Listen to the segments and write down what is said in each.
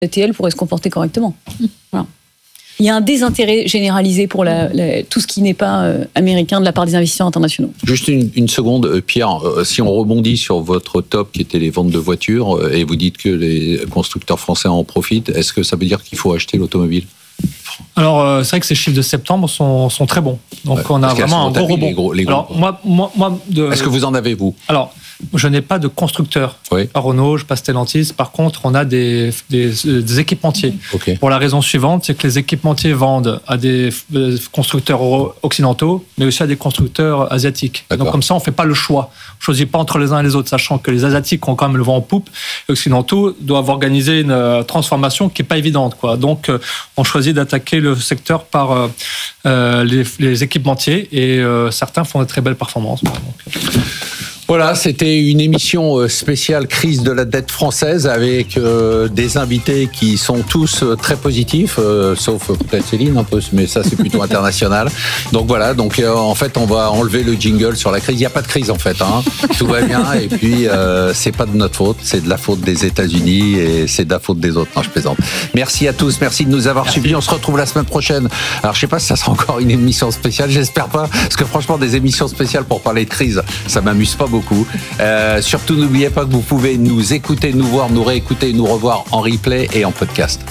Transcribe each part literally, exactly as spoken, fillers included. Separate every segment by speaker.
Speaker 1: A T L pourrait se comporter correctement. Voilà. Il y a un désintérêt généralisé pour la, la, tout ce qui n'est pas euh, américain de la part des investisseurs internationaux.
Speaker 2: Juste une, une seconde, euh, Pierre, euh, si on rebondit sur votre top qui était les ventes de voitures, euh, et vous dites que les constructeurs français en profitent, est-ce que ça veut dire qu'il faut acheter l'automobile ?
Speaker 3: Alors, euh, c'est vrai que ces chiffres de septembre sont, sont très bons. Donc, ouais, on a vraiment un gros rebond.
Speaker 2: Les gros, les gros.
Speaker 3: Alors, moi, moi, moi de...
Speaker 2: Est-ce que vous en avez, vous ?
Speaker 3: Alors, je n'ai pas de constructeur.
Speaker 2: Oui.
Speaker 3: Pas Renault, je pas Stellantis. Par contre, on a des, des, des équipementiers.
Speaker 2: Okay.
Speaker 3: Pour la raison suivante, c'est que les équipementiers vendent à des constructeurs occidentaux, mais aussi à des constructeurs asiatiques.
Speaker 2: D'accord.
Speaker 3: Donc, comme ça, on ne fait pas le choix. On ne choisit pas entre les uns et les autres, sachant que les asiatiques ont quand même le vent en poupe. Les occidentaux doivent organiser une transformation qui n'est pas évidente, quoi. Donc, on choisit d'attaquer le secteur par euh, les, les équipementiers et euh, certains font de très belles performances. Donc,
Speaker 2: voilà, c'était une émission spéciale crise de la dette française avec euh, des invités qui sont tous très positifs, euh, sauf peut-être Céline un peu, mais ça c'est plutôt international. Donc voilà, donc euh, en fait on va enlever le jingle sur la crise. Il n'y a pas de crise en fait, hein. Tout va bien et puis euh, c'est pas de notre faute, c'est de la faute des États-Unis et c'est de la faute des autres. Non, je plaisante. Merci à tous, merci de nous avoir merci. suivis. On se retrouve la semaine prochaine. Alors je sais pas si ça sera encore une émission spéciale, j'espère pas, parce que franchement des émissions spéciales pour parler de crise, ça m'amuse pas beaucoup. Euh, surtout, n'oubliez pas que vous pouvez nous écouter, nous voir, nous réécouter, nous revoir en replay et en podcast.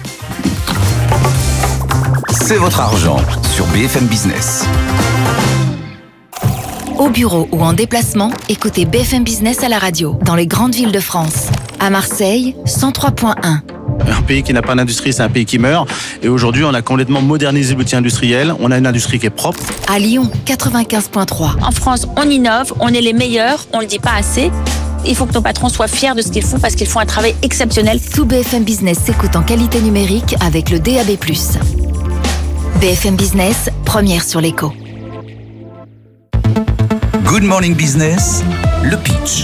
Speaker 4: C'est votre argent sur B F M Business.
Speaker 5: Au bureau ou en déplacement, écoutez B F M Business à la radio, dans les grandes villes de France. À Marseille, cent trois point un.
Speaker 6: Un pays qui n'a pas d'industrie, c'est un pays qui meurt. Et aujourd'hui, on a complètement modernisé l'outil industriel. On a une industrie qui est propre.
Speaker 5: À Lyon, quatre-vingt-quinze point trois.
Speaker 7: En France, on innove, on est les meilleurs, on ne le dit pas assez. Il faut que nos patrons soient fiers de ce qu'ils font parce qu'ils font un travail exceptionnel.
Speaker 5: Tout B F M Business s'écoute en qualité numérique avec le D A B plus. B F M Business, première sur l'écho.
Speaker 4: Good Morning Business, le pitch.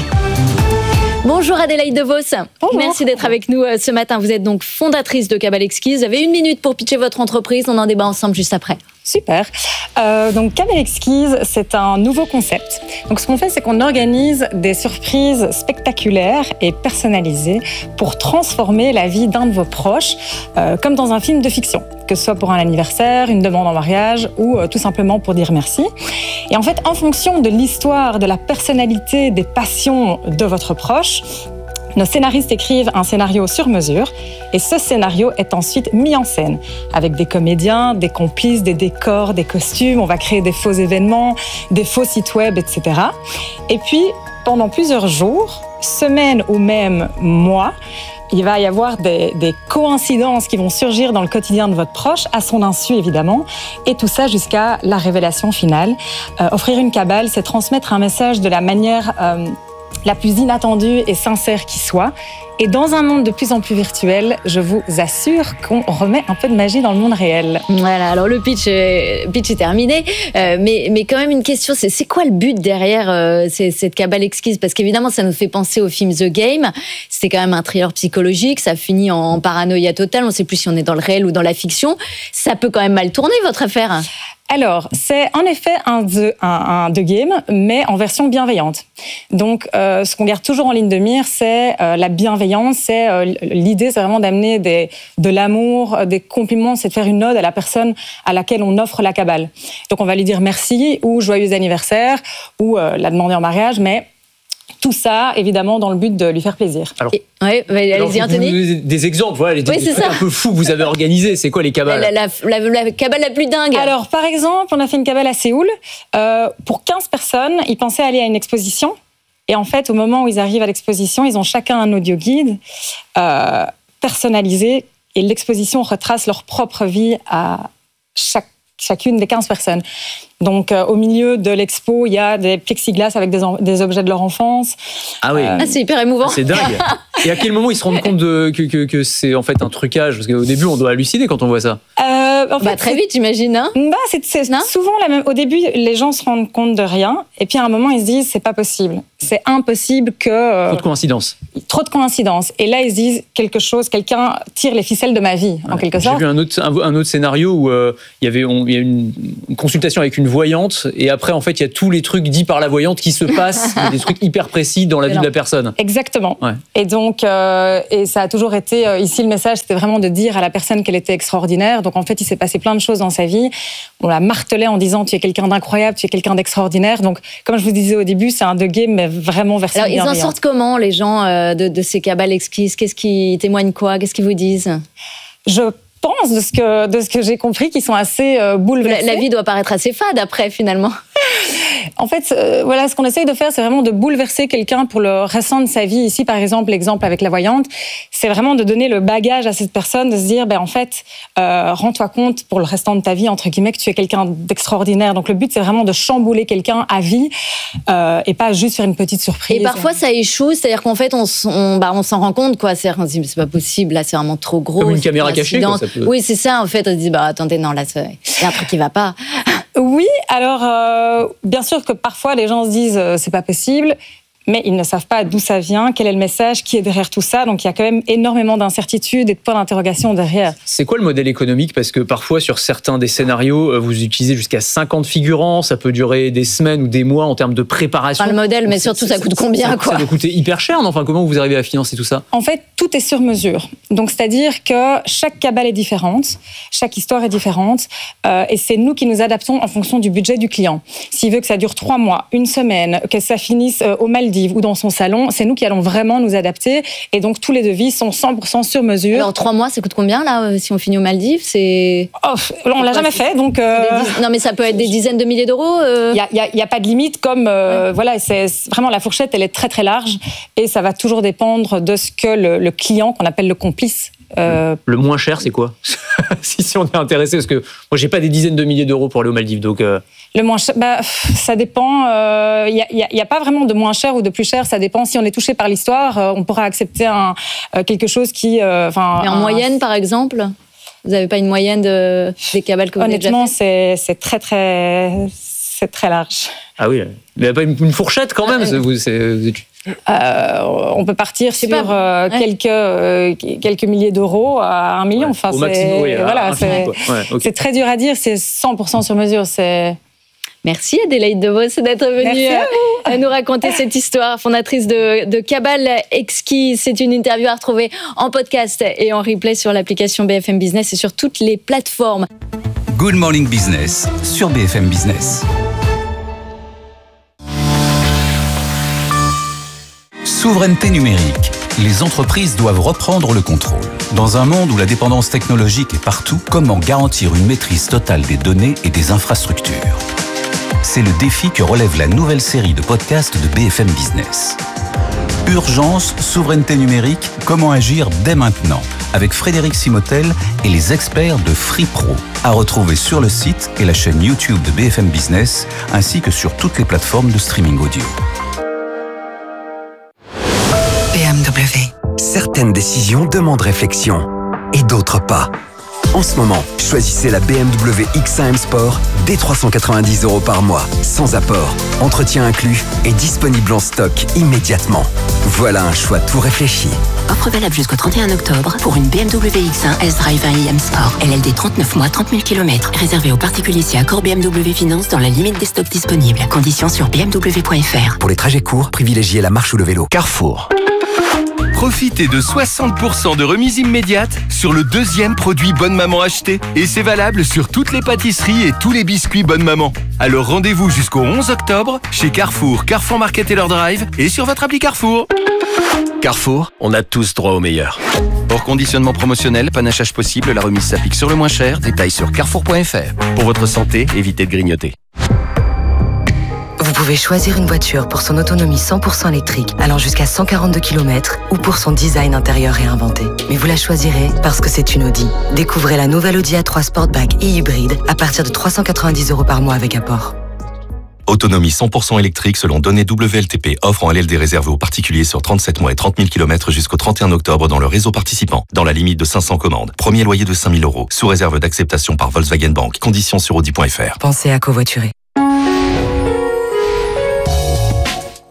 Speaker 1: Bonjour Adélaïde De Vos.
Speaker 8: Bonjour.
Speaker 1: Merci d'être avec nous ce matin. Vous êtes donc fondatrice de Cabal Exquise. Vous avez une minute pour pitcher votre entreprise. On en débat ensemble juste après.
Speaker 8: Super. Euh, donc Cabal Exquise, c'est un nouveau concept. Donc ce qu'on fait, c'est qu'on organise des surprises spectaculaires et personnalisées pour transformer la vie d'un de vos proches, euh, comme dans un film de fiction, que ce soit pour un anniversaire, une demande en mariage ou euh, tout simplement pour dire merci. Et en fait, en fonction de l'histoire, de la personnalité, des passions de votre proche, nos scénaristes écrivent un scénario sur mesure et ce scénario est ensuite mis en scène avec des comédiens, des complices, des décors, des costumes. On va créer des faux événements, des faux sites web, et cetera. Et puis, pendant plusieurs jours, semaines ou même mois, il va y avoir des, des coïncidences qui vont surgir dans le quotidien de votre proche, à son insu évidemment, et tout ça jusqu'à la révélation finale. Euh, offrir une cabale, c'est transmettre un message de la manière euh, la plus inattendue et sincère qui soit. Et dans un monde de plus en plus virtuel, je vous assure qu'on remet un peu de magie dans le monde réel.
Speaker 1: Voilà, alors le pitch, euh, pitch est terminé, euh, mais, mais quand même une question, c'est, c'est quoi le but derrière euh, ces, cette Cabal Exquise ? Parce qu'évidemment, ça nous fait penser au film The Game. C'était quand même un thriller psychologique, ça finit en paranoïa totale, on ne sait plus si on est dans le réel ou dans la fiction. Ça peut quand même mal tourner, votre affaire ?
Speaker 8: Alors, c'est en effet un The, un, un The Game, mais en version bienveillante. Donc, euh, ce qu'on garde toujours en ligne de mire, c'est euh, la bienveillance. C'est, euh, l'idée, c'est vraiment d'amener des, de l'amour, des compliments, c'est de faire une ode à la personne à laquelle on offre la cabale. Donc, on va lui dire merci, ou joyeux anniversaire, ou euh, la demander en mariage, mais tout ça, évidemment, dans le but de lui faire plaisir.
Speaker 9: Alors,
Speaker 1: Et, ouais, allez-y,
Speaker 9: alors,
Speaker 1: Anthony.
Speaker 9: vous, vous, des exemples, voilà, les,
Speaker 1: oui,
Speaker 9: des trucs un peu fous que vous avez organisés. C'est quoi les cabales ?
Speaker 1: La, la, la, la, la cabale la plus dingue.
Speaker 8: Alors, par exemple, on a fait une cabale à Séoul. Euh, pour quinze personnes, ils pensaient aller à une exposition. Et en fait, au moment où ils arrivent à l'exposition, ils ont chacun un audio guide euh, personnalisé. Et l'exposition retrace leur propre vie à chaque, chacune des quinze personnes. Donc, euh, au milieu de l'expo, il y a des plexiglas avec des, en- des objets de leur enfance.
Speaker 9: Ah oui,
Speaker 8: Euh,
Speaker 1: Ah, c'est hyper émouvant.
Speaker 9: c'est dingue. Et à quel moment ils se rendent compte de, que, que, que c'est en fait un trucage ? Parce qu'au début, on doit halluciner quand on voit ça.
Speaker 8: Euh, en fait,
Speaker 1: Bah, très vite, j'imagine. Hein
Speaker 8: Bah, c'est, c'est
Speaker 1: Non
Speaker 8: souvent la même. Au début, les gens se rendent compte de rien, et puis à un moment, ils se disent c'est pas possible, c'est impossible que euh,
Speaker 9: Trop de coïncidences.
Speaker 8: trop de coïncidences. Et là, ils se disent quelque chose, quelqu'un tire les ficelles de ma vie, en
Speaker 9: Ouais.
Speaker 8: quelque
Speaker 9: J'ai
Speaker 8: sorte.
Speaker 9: vu un autre, un, un autre scénario où euh, il y avait on, il y a une, une consultation avec une voyante et après en fait il y a tous les trucs dits par la voyante qui se passent, des trucs hyper précis dans la vie de la personne.
Speaker 8: Exactement.
Speaker 9: Ouais.
Speaker 8: Et donc, euh, et ça a toujours été, euh, ici le message c'était vraiment de dire à la personne qu'elle était extraordinaire. Donc en fait il s'est passé plein de choses dans sa vie. On la martelait en disant tu es quelqu'un d'incroyable, tu es quelqu'un d'extraordinaire. Donc comme je vous disais au début, c'est un The Game mais vraiment version
Speaker 1: Alors ils en
Speaker 8: bienveillante.
Speaker 1: sortent comment les gens euh, de, de ces cabales exquises? Qu'est-ce qui témoignent quoi? Qu'est-ce qu'ils vous disent?
Speaker 8: Je pense, de ce que, de ce que j'ai compris, qu'ils sont assez euh, bouleversés.
Speaker 1: La, la vie doit paraître assez fade après, finalement.
Speaker 8: En fait, euh, voilà, ce qu'on essaye de faire, c'est vraiment de bouleverser quelqu'un pour le restant de sa vie. Ici, par exemple, l'exemple avec la voyante, c'est vraiment de donner le bagage à cette personne, de se dire, ben en fait, euh, rends-toi compte pour le restant de ta vie, entre guillemets, que tu es quelqu'un d'extraordinaire. Donc le but, c'est vraiment de chambouler quelqu'un à vie euh, et pas juste faire une petite surprise.
Speaker 1: Et parfois, ça échoue, c'est-à-dire qu'en fait, on, on, bah, on s'en rend compte, quoi. C'est-à-dire qu'on se dit, c'est pas possible, là, c'est vraiment trop gros.
Speaker 9: Comme une caméra cachée, quoi, ça peut...
Speaker 1: Oui, c'est ça, en fait. On se dit, bah attendez, non, là, il y a un truc qui va pas.
Speaker 8: Oui, alors euh, bien sûr que parfois les gens se disent euh, c'est pas possible, mais ils ne savent pas d'où ça vient, quel est le message, qui est derrière tout ça. Donc il y a quand même énormément d'incertitudes et de points d'interrogation derrière.
Speaker 9: C'est quoi le modèle économique? Parce que parfois sur certains des scénarios, vous utilisez jusqu'à cinquante figurants, ça peut durer des semaines ou des mois en termes de préparation.
Speaker 1: Enfin, le modèle, mais surtout ça coûte combien,
Speaker 9: ça,
Speaker 1: quoi?
Speaker 9: Ça doit coûter hyper cher, non? Enfin, comment vous arrivez à financer tout ça?
Speaker 8: En fait, tout est sur mesure. Donc c'est-à-dire que chaque cabale est différente, chaque histoire est différente, euh, et c'est nous qui nous adaptons en fonction du budget du client. S'il veut que ça dure trois mois, une semaine, que ça finisse euh, aux Maldives ou dans son salon, c'est nous qui allons vraiment nous adapter. Et donc, tous les devis sont cent pour cent sur mesure.
Speaker 1: Alors, trois mois, ça coûte combien, là, si on finit aux Maldives? C'est...
Speaker 8: Oh, on l'a jamais fait, donc... Euh...
Speaker 1: Diz... Non, mais ça peut être des dizaines de milliers d'euros euh...
Speaker 8: Il n'y a, y a, a pas de limite, comme... Euh, ouais. Voilà, c'est vraiment, la fourchette, elle est très, très large. Et ça va toujours dépendre de ce que le, le client, qu'on appelle le complice...
Speaker 9: Euh... Le moins cher, c'est quoi? si, si on est intéressé, parce que moi, j'ai pas des dizaines de milliers d'euros pour aller aux Maldives, donc... Euh...
Speaker 8: Le moins cher, bah, ça dépend. Il euh, n'y a, y a, a pas vraiment de moins cher ou de plus cher. Ça dépend. Si on est touché par l'histoire, euh, on pourra accepter un, euh, quelque chose qui... Euh,
Speaker 1: Mais en
Speaker 8: un,
Speaker 1: moyenne, par exemple, vous n'avez pas une moyenne de, des cabales que vous avez déjà fait?
Speaker 8: Honnêtement, c'est, c'est très, très, c'est très large.
Speaker 9: Ah oui, il n'y a pas une, une fourchette quand même. Vous, c'est, vous êtes...
Speaker 8: Euh, on peut partir sur
Speaker 1: pas,
Speaker 8: euh,
Speaker 1: ouais.
Speaker 8: quelques, euh, quelques milliers d'euros à un million.
Speaker 9: Ouais,
Speaker 8: enfin,
Speaker 9: au
Speaker 8: c'est,
Speaker 9: maximum, oui,
Speaker 8: voilà, c'est,
Speaker 9: ouais, okay.
Speaker 8: c'est très dur à dire. C'est cent pour cent sur mesure. C'est...
Speaker 1: Merci Adélaïde De Vos d'être venue à, à nous raconter cette histoire, fondatrice de, de Cabale Exquise. C'est une interview à retrouver en podcast et en replay sur l'application B F M Business et sur toutes les plateformes.
Speaker 4: Good Morning Business sur B F M Business. Souveraineté numérique. Les entreprises doivent reprendre le contrôle. Dans un monde où la dépendance technologique est partout, comment garantir une maîtrise totale des données et des infrastructures? C'est le défi que relève la nouvelle série de podcasts de B F M Business. Urgence, souveraineté numérique, comment agir dès maintenant? Avec Frédéric Simotel et les experts de FreePro. À retrouver sur le site et la chaîne YouTube de B F M Business, ainsi que sur toutes les plateformes de streaming audio.
Speaker 10: B M W. Certaines décisions demandent réflexion et d'autres pas. En ce moment, choisissez la B M W X un M Sport dès trois cent quatre-vingt-dix euros par mois, sans apport, entretien inclus et disponible en stock immédiatement. Voilà un choix tout réfléchi.
Speaker 11: Offre valable jusqu'au trente et un octobre pour une B M W X un S-Drive un i M Sport. L L D trente-neuf mois, trente mille kilomètres. Réservé aux particuliers si accord B M W Finance dans la limite des stocks disponibles. Conditions sur b m w point f r.
Speaker 10: Pour les trajets courts, privilégiez la marche ou le vélo. Carrefour.
Speaker 12: Profitez de soixante pour cent de remise immédiate sur le deuxième produit Bonne Maman acheté. Et c'est valable sur toutes les pâtisseries et tous les biscuits Bonne Maman. Alors rendez-vous jusqu'au onze octobre chez Carrefour, Carrefour Market et leur Drive et sur votre appli Carrefour. Carrefour, on a tous droit au meilleur. Hors conditionnement promotionnel, panachage possible, la remise s'applique sur le moins cher. Détails sur carrefour point f r. Pour votre santé, évitez de grignoter.
Speaker 13: Vous pouvez choisir une voiture pour son autonomie cent pour cent électrique, allant jusqu'à cent quarante-deux kilomètres, ou pour son design intérieur réinventé. Mais vous la choisirez parce que c'est une Audi. Découvrez la nouvelle Audi A trois Sportback et hybride à partir de trois cent quatre-vingt-dix euros par mois avec apport.
Speaker 14: Autonomie cent pour cent électrique selon données W L T P. Offre en L L D réservée aux particuliers sur trente-sept mois et trente mille kilomètres jusqu'au trente et un octobre dans le réseau participant. Dans la limite de cinq cents commandes. Premier loyer de cinq mille euros. Sous réserve d'acceptation par Volkswagen Bank. Conditions sur audi point f r.
Speaker 13: Pensez à covoiturer.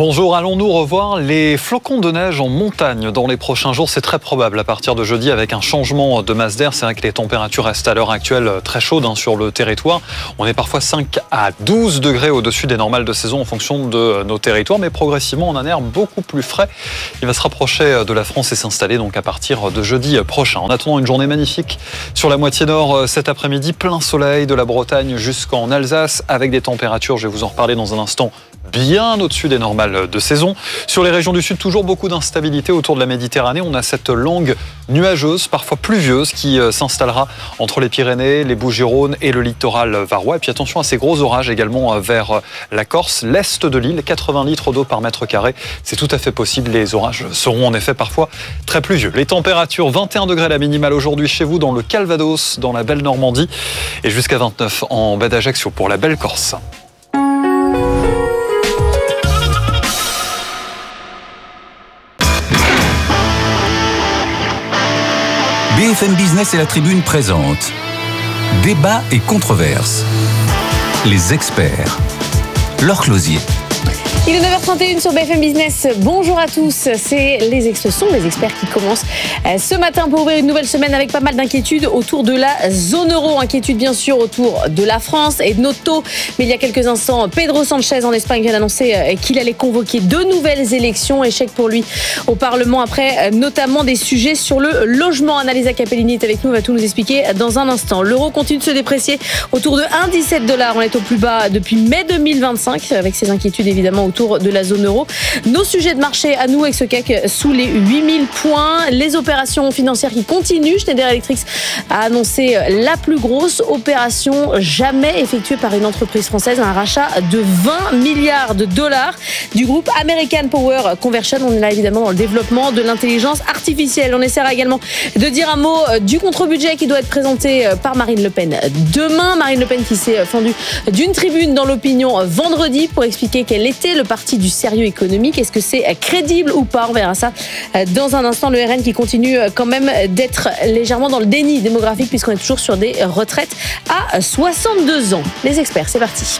Speaker 15: Bonjour, allons-nous revoir les flocons de neige en montagne dans les prochains jours? C'est très probable à partir de jeudi avec un changement de masse d'air. C'est vrai que les températures restent à l'heure actuelle très chaudes hein, sur le territoire. On est parfois cinq à douze degrés au-dessus des normales de saison en fonction de nos territoires, mais progressivement on a un air beaucoup plus frais. Il va se rapprocher de la France et s'installer donc à partir de jeudi prochain. En attendant, une journée magnifique sur la moitié nord cet après-midi, plein soleil de la Bretagne jusqu'en Alsace avec des températures, je vais vous en reparler dans un instant, bien au-dessus des normales de saison. Sur les régions du sud, toujours beaucoup d'instabilité autour de la Méditerranée. On a cette langue nuageuse, parfois pluvieuse, qui s'installera entre les Pyrénées, les Bouches-du-Rhône et le littoral varois. Et puis attention à ces gros orages également vers la Corse, l'est de l'île, quatre-vingts litres d'eau par mètre carré. C'est tout à fait possible. Les orages seront en effet parfois très pluvieux. Les températures, vingt et un degrés la minimale aujourd'hui chez vous dans le Calvados, dans la belle Normandie, et jusqu'à vingt-neuf en baie d'Ajaccio pour la belle Corse.
Speaker 4: B F M Business et la Tribune présentent Débat et controverses. Les experts. Laure Closier.
Speaker 1: Il est neuf heures trente et une sur B F M Business. Bonjour à tous. C'est les ex- ce sont les experts qui commencent ce matin pour ouvrir une nouvelle semaine avec pas mal d'inquiétudes autour de la zone euro. Inquiétudes bien sûr autour de la France et de nos taux. Mais il y a quelques instants, Pedro Sanchez en Espagne vient d'annoncer qu'il allait convoquer de nouvelles élections. Échec pour lui au Parlement après notamment des sujets sur le logement. Annalisa Capellini est avec nous, va tout nous expliquer dans un instant. L'euro continue de se déprécier autour de un virgule dix-sept dollars. On est au plus bas depuis mai deux mille vingt-cinq avec ces inquiétudes évidemment autour de la zone euro. Nos sujets de marché à nous avec ce C A C sous les huit mille points. Les opérations financières qui continuent. Schneider Electric a annoncé la plus grosse opération jamais effectuée par une entreprise française, un rachat de vingt milliards de dollars du groupe American Power Conversion. On est là évidemment dans le développement de l'intelligence artificielle. On essaiera également de dire un mot du contre-budget qui doit être présenté par Marine Le Pen demain. Marine Le Pen qui s'est fendue d'une tribune dans l'opinion vendredi pour expliquer quel était le parti du sérieux économique. Est-ce que c'est crédible ou pas? On verra ça dans un instant. Le R N qui continue quand même d'être légèrement dans le déni démographique puisqu'on est toujours sur des retraites à soixante-deux ans. Les experts, c'est parti.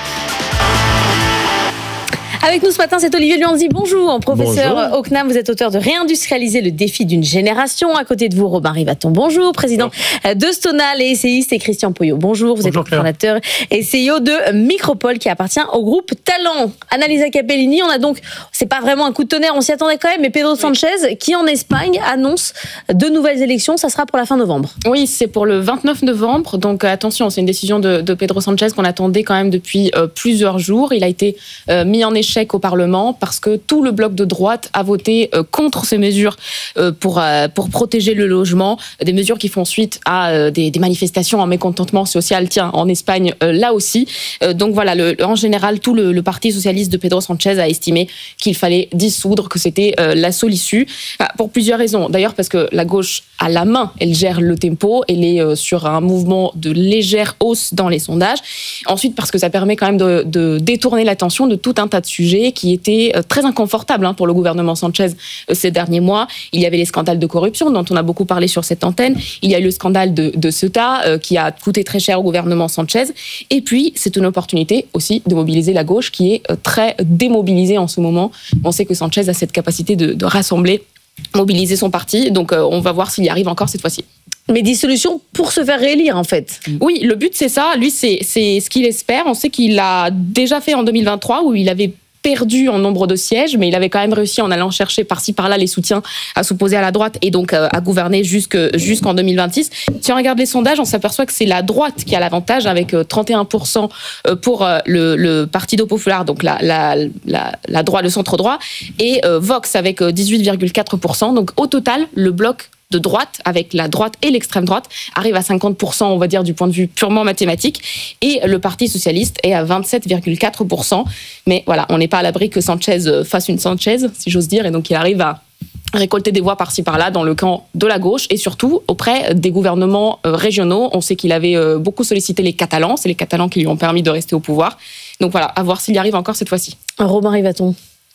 Speaker 1: Avec nous ce matin, c'est Olivier Luanzi. Bonjour, professeur bonjour. Au C N A M. Vous êtes auteur de Réindustrialiser le défi d'une génération. À côté de vous, Robin Rivaton. Bonjour, président bonjour. De Stonal et essayiste, et Christian Poyot. Bonjour, vous bonjour, êtes fondateur et C E O de Micropole qui appartient au groupe Talent. Annalisa Capellini, on a donc, c'est pas vraiment un coup de tonnerre, on s'y attendait quand même, mais Pedro Sanchez qui en Espagne annonce de nouvelles élections, ça sera pour la fin novembre.
Speaker 16: Oui, c'est pour le vingt-neuf novembre. Donc attention, c'est une décision de, de Pedro Sanchez qu'on attendait quand même depuis euh, plusieurs jours. Il a été euh, mis en échec au Parlement parce que tout le bloc de droite a voté euh, contre ces mesures euh, pour, euh, pour protéger le logement, des mesures qui font suite à euh, des, des manifestations en mécontentement social, tiens, en Espagne, euh, là aussi. Euh, donc voilà, le, en général, tout le, le Parti socialiste de Pedro Sanchez a estimé qu'il fallait dissoudre, que c'était euh, la seule issue, enfin, pour plusieurs raisons. D'ailleurs, parce que la gauche a la main, elle gère le tempo, elle est euh, sur un mouvement de légère hausse dans les sondages. Ensuite, parce que ça permet quand même de, de détourner l'attention de tout un tas de sujets qui étaient très inconfortables hein, pour le gouvernement Sanchez ces derniers mois. Il y avait les scandales de corruption dont on a beaucoup parlé sur cette antenne. Il y a eu le scandale de, de Ceuta euh, qui a coûté très cher au gouvernement Sanchez. Et puis, c'est une opportunité aussi de mobiliser la gauche qui est euh, très démobilisée en ce moment. On sait que Sanchez a cette capacité de, de rassembler, mobiliser son parti. Donc, euh, on va voir s'il y arrive encore cette fois-ci.
Speaker 1: Mais dissolution pour se faire réélire, en fait.
Speaker 16: Oui, le but, c'est ça. Lui, c'est, c'est ce qu'il espère. On sait qu'il l'a déjà fait en deux mille vingt-trois, où il avait perdu en nombre de sièges, mais il avait quand même réussi en allant chercher par-ci par-là les soutiens à s'opposer à la droite et donc euh, à gouverner jusque, jusqu'en deux mille vingt-six. Si on regarde les sondages, on s'aperçoit que c'est la droite qui a l'avantage avec euh, trente et un pour cent pour euh, le, le Partido Popular, donc la, la, la, la droite, le centre-droit, et euh, Vox avec euh, dix-huit virgule quatre pour cent. Donc au total, le bloc de droite, avec la droite et l'extrême droite, arrive à cinquante pour cent, on va dire, du point de vue purement mathématique. Et le Parti socialiste est à vingt-sept virgule quatre pour cent. Mais voilà, on n'est pas à l'abri que Sanchez fasse une Sanchez, si j'ose dire, et donc il arrive à récolter des voix par-ci par-là dans le camp de la gauche et surtout auprès des gouvernements régionaux. On sait qu'il avait beaucoup sollicité les Catalans, c'est les Catalans qui lui ont permis de rester au pouvoir. Donc voilà, à voir s'il y arrive encore cette fois-ci.
Speaker 1: Robin Rivaton.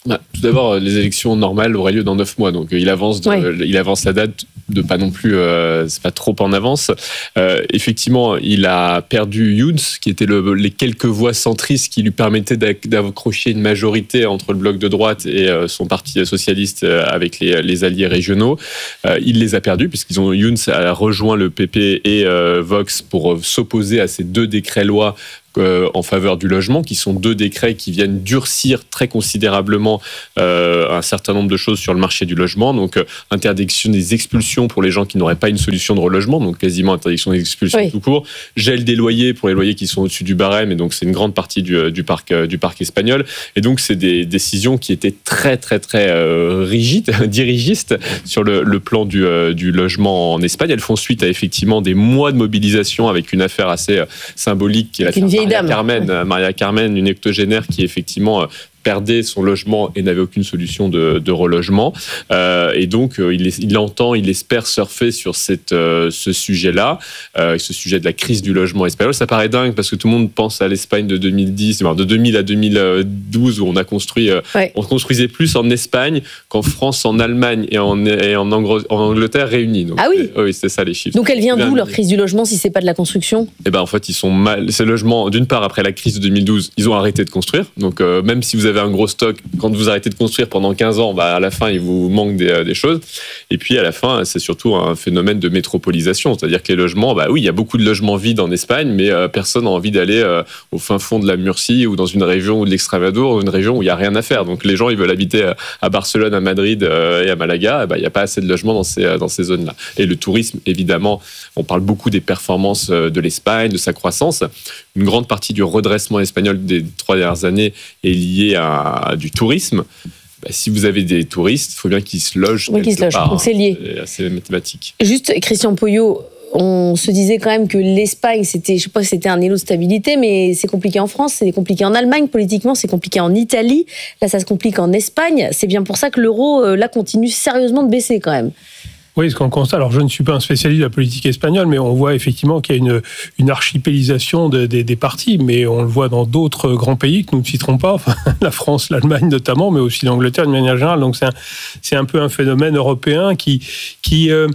Speaker 17: Bah, tout d'abord, les élections normales auraient lieu dans neuf mois, donc il avance, de, ouais. il avance la date de pas non plus, euh, c'est pas trop en avance. Euh, effectivement, il a perdu Junts, qui étaient le, les quelques voix centristes qui lui permettaient d'accrocher une majorité entre le bloc de droite et euh, son parti socialiste euh, avec les, les alliés régionaux. Euh, il les a perdus puisqu'ils ont Junts a rejoint le P P et euh, Vox pour euh, s'opposer à ces deux décrets-lois en faveur du logement, qui sont deux décrets qui viennent durcir très considérablement euh, un certain nombre de choses sur le marché du logement. Donc, euh, interdiction des expulsions pour les gens qui n'auraient pas une solution de relogement, donc quasiment interdiction des expulsions oui. tout court. Gel des loyers pour les loyers qui sont au-dessus du barème, et donc c'est une grande partie du, du, parc, du parc espagnol. Et donc, c'est des décisions qui étaient très, très, très euh, rigides, dirigistes sur le, le plan du, euh, du logement en Espagne. Elles font suite à effectivement des mois de mobilisation avec une affaire assez euh, symbolique qui est l'affaire Maria Carmen, Maria Carmen, une octogénaire qui effectivement perdait son logement et n'avait aucune solution de, de relogement. Euh, et donc, euh, il, il entend, il espère surfer sur cette, euh, ce sujet-là, euh, ce sujet de la crise du logement espagnol. Ça paraît dingue parce que tout le monde pense à l'Espagne de deux mille dix, de deux mille à deux mille douze, où on a construit, euh, ouais. on construisait plus en Espagne qu'en France, en Allemagne et en, et en, Angr- en Angleterre réunis. Donc,
Speaker 1: ah oui.
Speaker 17: Oui, c'est ça les chiffres.
Speaker 1: Donc, elle vient d'où leur crise du logement si c'est pas de la construction ?
Speaker 17: Eh ben, en fait, ils sont mal. Ces logements, d'une part, après la crise de deux mille douze, ils ont arrêté de construire. Donc, euh, même si vous avez un gros stock, quand vous arrêtez de construire pendant quinze ans, bah à la fin, il vous manque des, des choses. Et puis, à la fin, c'est surtout un phénomène de métropolisation. C'est-à-dire que les logements, bah oui, il y a beaucoup de logements vides en Espagne, mais euh, personne n'a envie d'aller euh, au fin fond de la Murcie ou dans une région ou de l'Extremadure, ou une région où il n'y a rien à faire. Donc, les gens, ils veulent habiter à Barcelone, à Madrid euh, et à Malaga. Et bah, il n'y a pas assez de logements dans ces, dans ces zones-là. Et le tourisme, évidemment, on parle beaucoup des performances de l'Espagne, de sa croissance. Une grande partie du redressement espagnol des trois dernières années est liée à À du tourisme. Bah, si vous avez des touristes, il faut bien qu'ils se logent
Speaker 1: oui, qu'ils se logent.
Speaker 17: part.
Speaker 1: Donc c'est lié.
Speaker 17: C'est assez mathématique.
Speaker 1: Juste, Christian Poyot, on se disait quand même que l'Espagne, c'était, je sais pas si c'était un élo de stabilité, mais c'est compliqué en France, c'est compliqué en Allemagne, politiquement, c'est compliqué en Italie. Là, ça se complique en Espagne. C'est bien pour ça que l'euro, là, continue sérieusement de baisser quand même.
Speaker 18: Oui, ce qu'on constate, alors je ne suis pas un spécialiste de la politique espagnole, mais on voit effectivement qu'il y a une, une archipélisation de, de, des partis, mais on le voit dans d'autres grands pays que nous ne citerons pas, enfin, la France, l'Allemagne notamment, mais aussi l'Angleterre de manière générale. Donc c'est un, c'est un peu un phénomène européen qui, qui euh,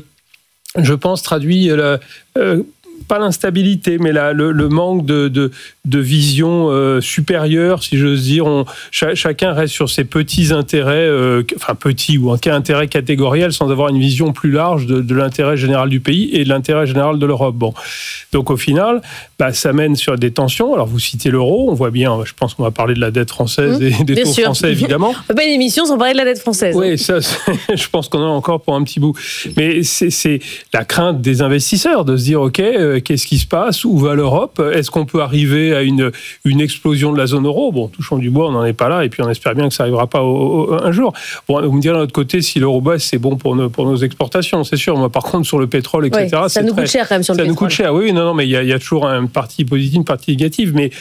Speaker 18: je pense, traduit la... Euh, pas l'instabilité, mais la, le, le manque de, de, de vision euh, supérieure, si j'ose dire. On, ch- chacun reste sur ses petits intérêts, euh, enfin petits ou en cas intérêt catégoriel, sans avoir une vision plus large de, de l'intérêt général du pays et de l'intérêt général de l'Europe. Bon. Donc au final, bah, ça mène sur des tensions. Alors vous citez l'euro, on voit bien, je pense qu'on va parler de la dette française mmh, et des taux sûr. français, évidemment.
Speaker 1: On ne fait pas une émission sans parler de la dette française.
Speaker 18: Oui, ça, je pense qu'on en a encore pour un petit bout. Mais c'est, c'est la crainte des investisseurs de se dire, OK, euh, qu'est-ce qui se passe? Où va l'Europe? Est-ce qu'on peut arriver à une, une explosion de la zone euro? Bon, touchons du bois, on n'en est pas là, et puis on espère bien que ça n'arrivera pas au, au, un jour. Bon, vous me direz de l'autre côté, si l'euro baisse, c'est bon pour nos, pour nos exportations, c'est sûr. Moi, par contre, sur le pétrole, et cetera,
Speaker 1: ouais, ça
Speaker 18: c'est
Speaker 1: nous
Speaker 18: très,
Speaker 1: coûte cher quand même sur le
Speaker 18: ça
Speaker 1: pétrole.
Speaker 18: Ça nous coûte cher, oui, non, non, mais il y a, y a toujours une partie positive, une partie négative, mais...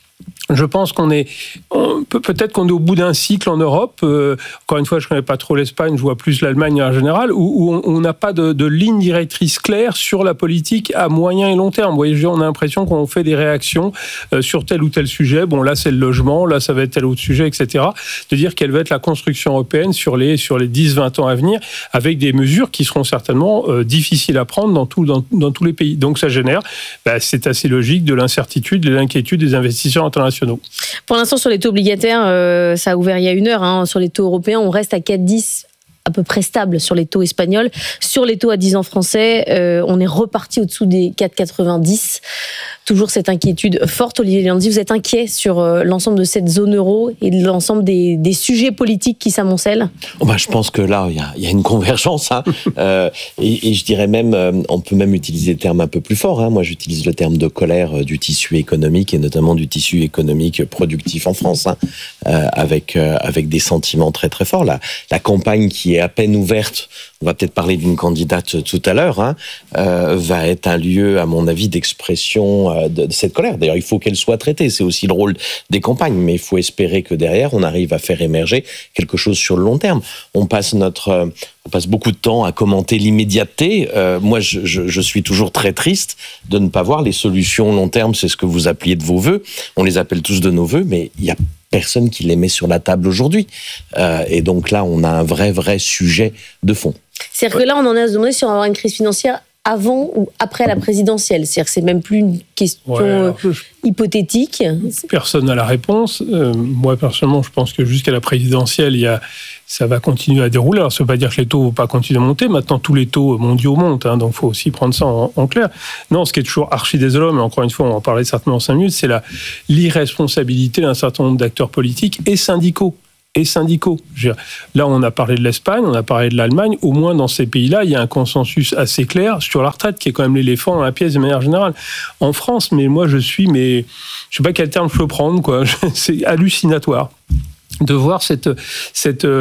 Speaker 18: Je pense qu'on est, on peut, peut-être qu'on est au bout d'un cycle en Europe. Euh, encore une fois, je ne connais pas trop l'Espagne, je vois plus l'Allemagne en général, où, où on n'a pas de, de ligne directrice claire sur la politique à moyen et long terme. Vous voyez, on a l'impression qu'on fait des réactions euh, sur tel ou tel sujet. Bon, là, c'est le logement, là, ça va être tel autre sujet, et cetera. De dire quelle va être la construction européenne sur les, sur les dix vingt ans à venir, avec des mesures qui seront certainement euh, difficiles à prendre dans, tout, dans, dans tous les pays. Donc, ça génère, bah, c'est assez logique, de l'incertitude, de l'inquiétude des investisseurs internationaux.
Speaker 1: Pour l'instant, sur les taux obligataires, euh, ça a ouvert il y a une heure. Hein. Sur les taux européens, on reste à quatre virgule dix, à peu près stable sur les taux espagnols. Sur les taux à dix ans français, euh, on est reparti au-dessous des quatre virgule quatre-vingt-dix. Toujours cette inquiétude forte. Olivier Leandri, vous êtes inquiet sur euh, l'ensemble de cette zone euro et de l'ensemble des, des sujets politiques qui s'amoncellent?
Speaker 19: Oh ben, je pense que là, il y, y a une convergence. Hein. euh, et, et je dirais même, euh, on peut même utiliser le terme un peu plus fort. Hein. Moi, j'utilise le terme de colère euh, du tissu économique et notamment du tissu économique productif en France, hein, euh, avec, euh, avec des sentiments très très forts. La, la campagne qui est à peine ouverte, on va peut-être parler d'une candidate tout à l'heure, hein, euh, va être un lieu, à mon avis, d'expression euh, de, de cette colère. D'ailleurs, il faut qu'elle soit traitée. C'est aussi le rôle des campagnes. Mais il faut espérer que derrière, on arrive à faire émerger quelque chose sur le long terme. On passe notre... Euh, on passe beaucoup de temps à commenter l'immédiateté. Euh, moi, je, je, je suis toujours très triste de ne pas voir les solutions long terme. C'est ce que vous appeliez de vos vœux. On les appelle tous de nos vœux, mais il y a personne qui les met sur la table aujourd'hui. Euh, et donc là, on a un vrai, vrai sujet de fond.
Speaker 20: C'est-à-dire que là, on en est à se demander si on va avoir une crise financière avant ou après la présidentielle. C'est-à-dire que c'est même plus une question ouais, alors, je... hypothétique.
Speaker 18: Personne n'a la réponse. Euh, moi, personnellement, je pense que jusqu'à la présidentielle, il y a, ça va continuer à dérouler. Alors, ça ne veut pas dire que les taux ne vont pas continuer à monter. Maintenant, tous les taux mondiaux montent, hein, donc il faut aussi prendre ça en, en clair. Non, ce qui est toujours archi désolant, mais encore une fois, on va en parler certainement en cinq minutes, c'est la, l'irresponsabilité d'un certain nombre d'acteurs politiques et syndicaux. et syndicaux. Là, on a parlé de l'Espagne, on a parlé de l'Allemagne. Au moins, dans ces pays-là, il y a un consensus assez clair sur la retraite, qui est quand même l'éléphant dans la pièce de manière générale. En France, mais moi, je suis, mais je sais pas quel terme je peux prendre, quoi. C'est hallucinatoire de voir cette, cette euh,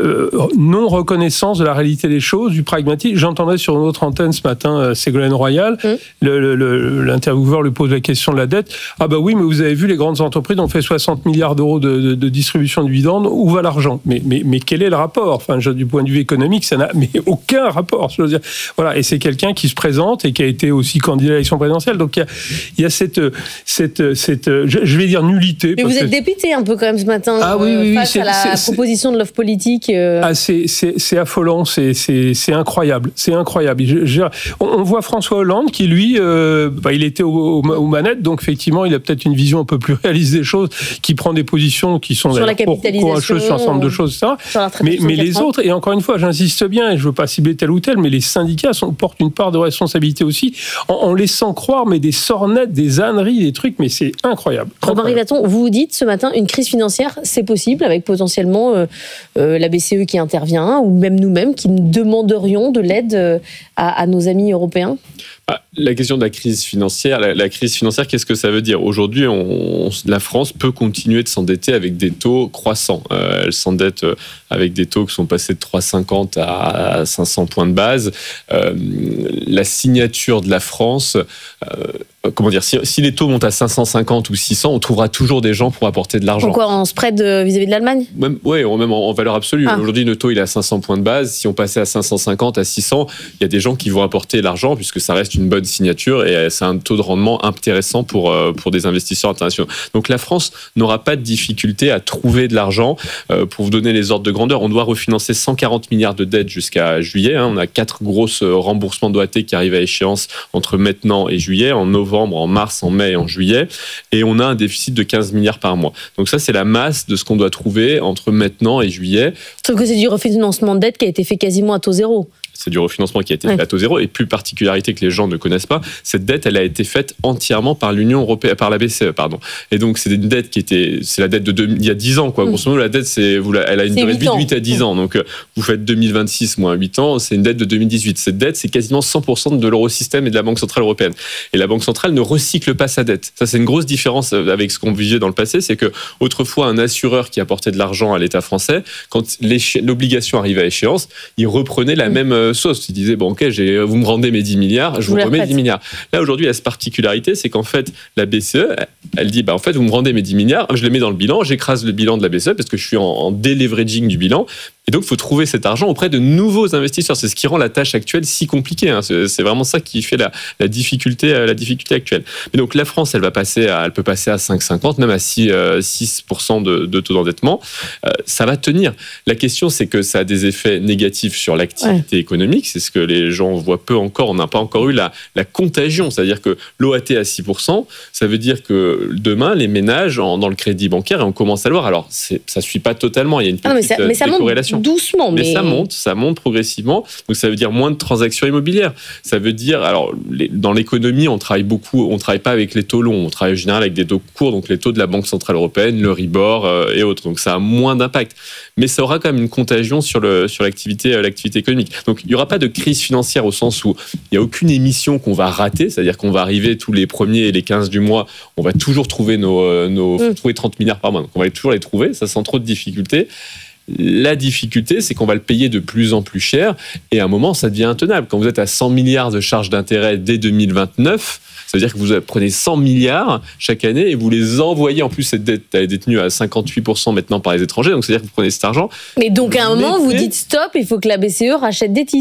Speaker 18: non-reconnaissance de la réalité des choses, du pragmatisme. J'entendais sur une autre antenne ce matin euh, Ségolène Royal, mmh. le, le, l'intervieweur lui pose la question de la dette. Ah bah oui, mais vous avez vu, les grandes entreprises ont fait soixante milliards d'euros de, de, de distribution de dividendes. Où va l'argent ? mais, mais, mais quel est le rapport ? Enfin, du point de vue économique, ça n'a mais aucun rapport. Je veux dire. Voilà, et c'est quelqu'un qui se présente et qui a été aussi candidat à l'élection présidentielle. Donc il y a, il y a cette, cette, cette je, je vais dire nullité.
Speaker 20: Mais vous êtes
Speaker 18: que...
Speaker 20: dépité un peu quand même ce matin.
Speaker 18: Ah oui, oui,
Speaker 20: face
Speaker 18: c'est,
Speaker 20: à la
Speaker 18: c'est,
Speaker 20: proposition de l'offre politique. Euh...
Speaker 18: Ah, c'est, c'est, c'est affolant, c'est, c'est, c'est incroyable, c'est incroyable. Je, je, on, on voit François Hollande qui, lui, euh, bah, il était aux, aux manettes, donc effectivement, il a peut-être une vision un peu plus réaliste des choses, qui prend des positions qui sont
Speaker 20: sur la capitalisation,
Speaker 18: sur un certain nombre de choses, et cetera. Mais, mais les autres, et encore une fois, j'insiste bien, et je ne veux pas cibler tel ou tel, mais les syndicats sont, portent une part de responsabilité aussi, en, en laissant croire, mais des sornettes, des âneries, des trucs, mais c'est incroyable.
Speaker 20: Romain Rivaton, vous vous dites ce matin, une crise financière, c'est possible, avec potentiellement euh, euh, la B C E qui intervient, ou même nous-mêmes qui demanderions de l'aide euh, à, à nos amis européens ?
Speaker 17: Ah, la question de la crise financière, la, la crise financière, qu'est-ce que ça veut dire ? Aujourd'hui, on, on, la France peut continuer de s'endetter avec des taux croissants. Euh, elle s'endette avec des taux qui sont passés de trois virgule cinquante à cinq cents points de base. Euh, la signature de la France, euh, comment dire, si, si les taux montent à cinq cent cinquante ou six cents, on trouvera toujours des gens pour apporter de l'argent.
Speaker 20: Pourquoi ? En spread vis-à-vis de l'Allemagne ?
Speaker 17: Même, ouais, même en, en valeur absolue. Ah. Aujourd'hui, le taux il est à cinq cents points de base. Si on passait à cinq cent cinquante, à six cents, il y a des gens qui vont apporter l'argent puisque ça reste une bonne signature et c'est un taux de rendement intéressant pour, pour des investisseurs internationaux. Donc la France n'aura pas de difficulté à trouver de l'argent. Pour vous donner les ordres de grandeur, on doit refinancer cent quarante milliards de dettes jusqu'à juillet. On a quatre grosses remboursements d'O A T qui arrivent à échéance entre maintenant et juillet, en novembre, en mars, en mai et en juillet. Et on a un déficit de quinze milliards par mois. Donc ça, c'est la masse de ce qu'on doit trouver entre maintenant et juillet.
Speaker 20: Sauf que c'est du refinancement de dette qui a été fait quasiment à taux zéro.
Speaker 17: C'est du refinancement qui a été fait ouais. à taux zéro. Et plus particularité que les gens ne connaissent pas, cette dette, elle a été faite entièrement par l'Union européenne, par la B C E, pardon. Et donc, c'est une dette qui était, c'est la dette de deux, il y a dix ans, quoi. Mmh. Grosso modo, la dette, c'est, vous, elle a une durée de vie de huit à dix mmh. ans. Donc, vous faites deux mille vingt-six moins huit ans, c'est une dette de deux mille dix-huit. Cette dette, c'est quasiment cent pour cent de l'eurosystème et de la Banque Centrale Européenne. Et la Banque Centrale ne recycle pas sa dette. Ça, c'est une grosse différence avec ce qu'on vivait dans le passé. C'est que, autrefois, un assureur qui apportait de l'argent à l'État français, quand l'obligation arrivait à échéance, il reprenait la mmh. même sauce. Il disait, bon, ok, j'ai, vous me rendez mes dix milliards, je vous, vous remets dix milliards. Là, aujourd'hui, il y a cette particularité, c'est qu'en fait, la B C E, elle dit, bah, en fait, vous me rendez mes dix milliards, je les mets dans le bilan, j'écrase le bilan de la B C E parce que je suis en, en deleveraging du bilan. Et donc, il faut trouver cet argent auprès de nouveaux investisseurs. C'est ce qui rend la tâche actuelle si compliquée. Hein. C'est, c'est vraiment ça qui fait la, la, difficulté, la difficulté actuelle. Mais donc, la France, elle va passer à, elle peut passer à cinq virgule cinquante, même à six pour cent de, de taux d'endettement. Euh, ça va tenir. La question, c'est que ça a des effets négatifs sur l'activité ouais. économique. C'est ce que les gens voient peu encore. On n'a pas encore eu la, la contagion. C'est-à-dire que l'O A T à six pour cent, ça veut dire que demain, les ménages, en, dans le crédit bancaire, et on commence à le voir. Alors, c'est, ça ne suit pas totalement. Il y a une petite ah, mais ça, mais ça décorrélation.
Speaker 20: Doucement, mais...
Speaker 17: mais ça monte, ça monte progressivement. Donc ça veut dire moins de transactions immobilières. Ça veut dire, alors les, dans l'économie, on travaille beaucoup, on travaille pas avec les taux longs, on travaille en général avec des taux courts, donc les taux de la Banque Centrale Européenne, le Ribor euh, et autres. Donc ça a moins d'impact, mais ça aura quand même une contagion sur le sur l'activité euh, l'activité économique. Donc il y aura pas de crise financière au sens où il y a aucune émission qu'on va rater, c'est-à-dire qu'on va arriver tous les premiers et les quinze du mois, on va toujours trouver nos euh, nos mmh. trouver trente milliards par mois. Donc on va toujours les trouver, ça sans trop de difficultés. La difficulté, c'est qu'on va le payer de plus en plus cher et à un moment, ça devient intenable. Quand vous êtes à cent milliards de charges d'intérêt dès deux mille vingt-neuf, ça veut dire que vous prenez cent milliards chaque année et vous les envoyez. En plus, cette dette elle est détenue à cinquante-huit pour cent maintenant par les étrangers, donc c'est-à-dire que vous prenez cet argent.
Speaker 20: Mais donc à un moment, vous dites stop, il faut que la B C E rachète des titres.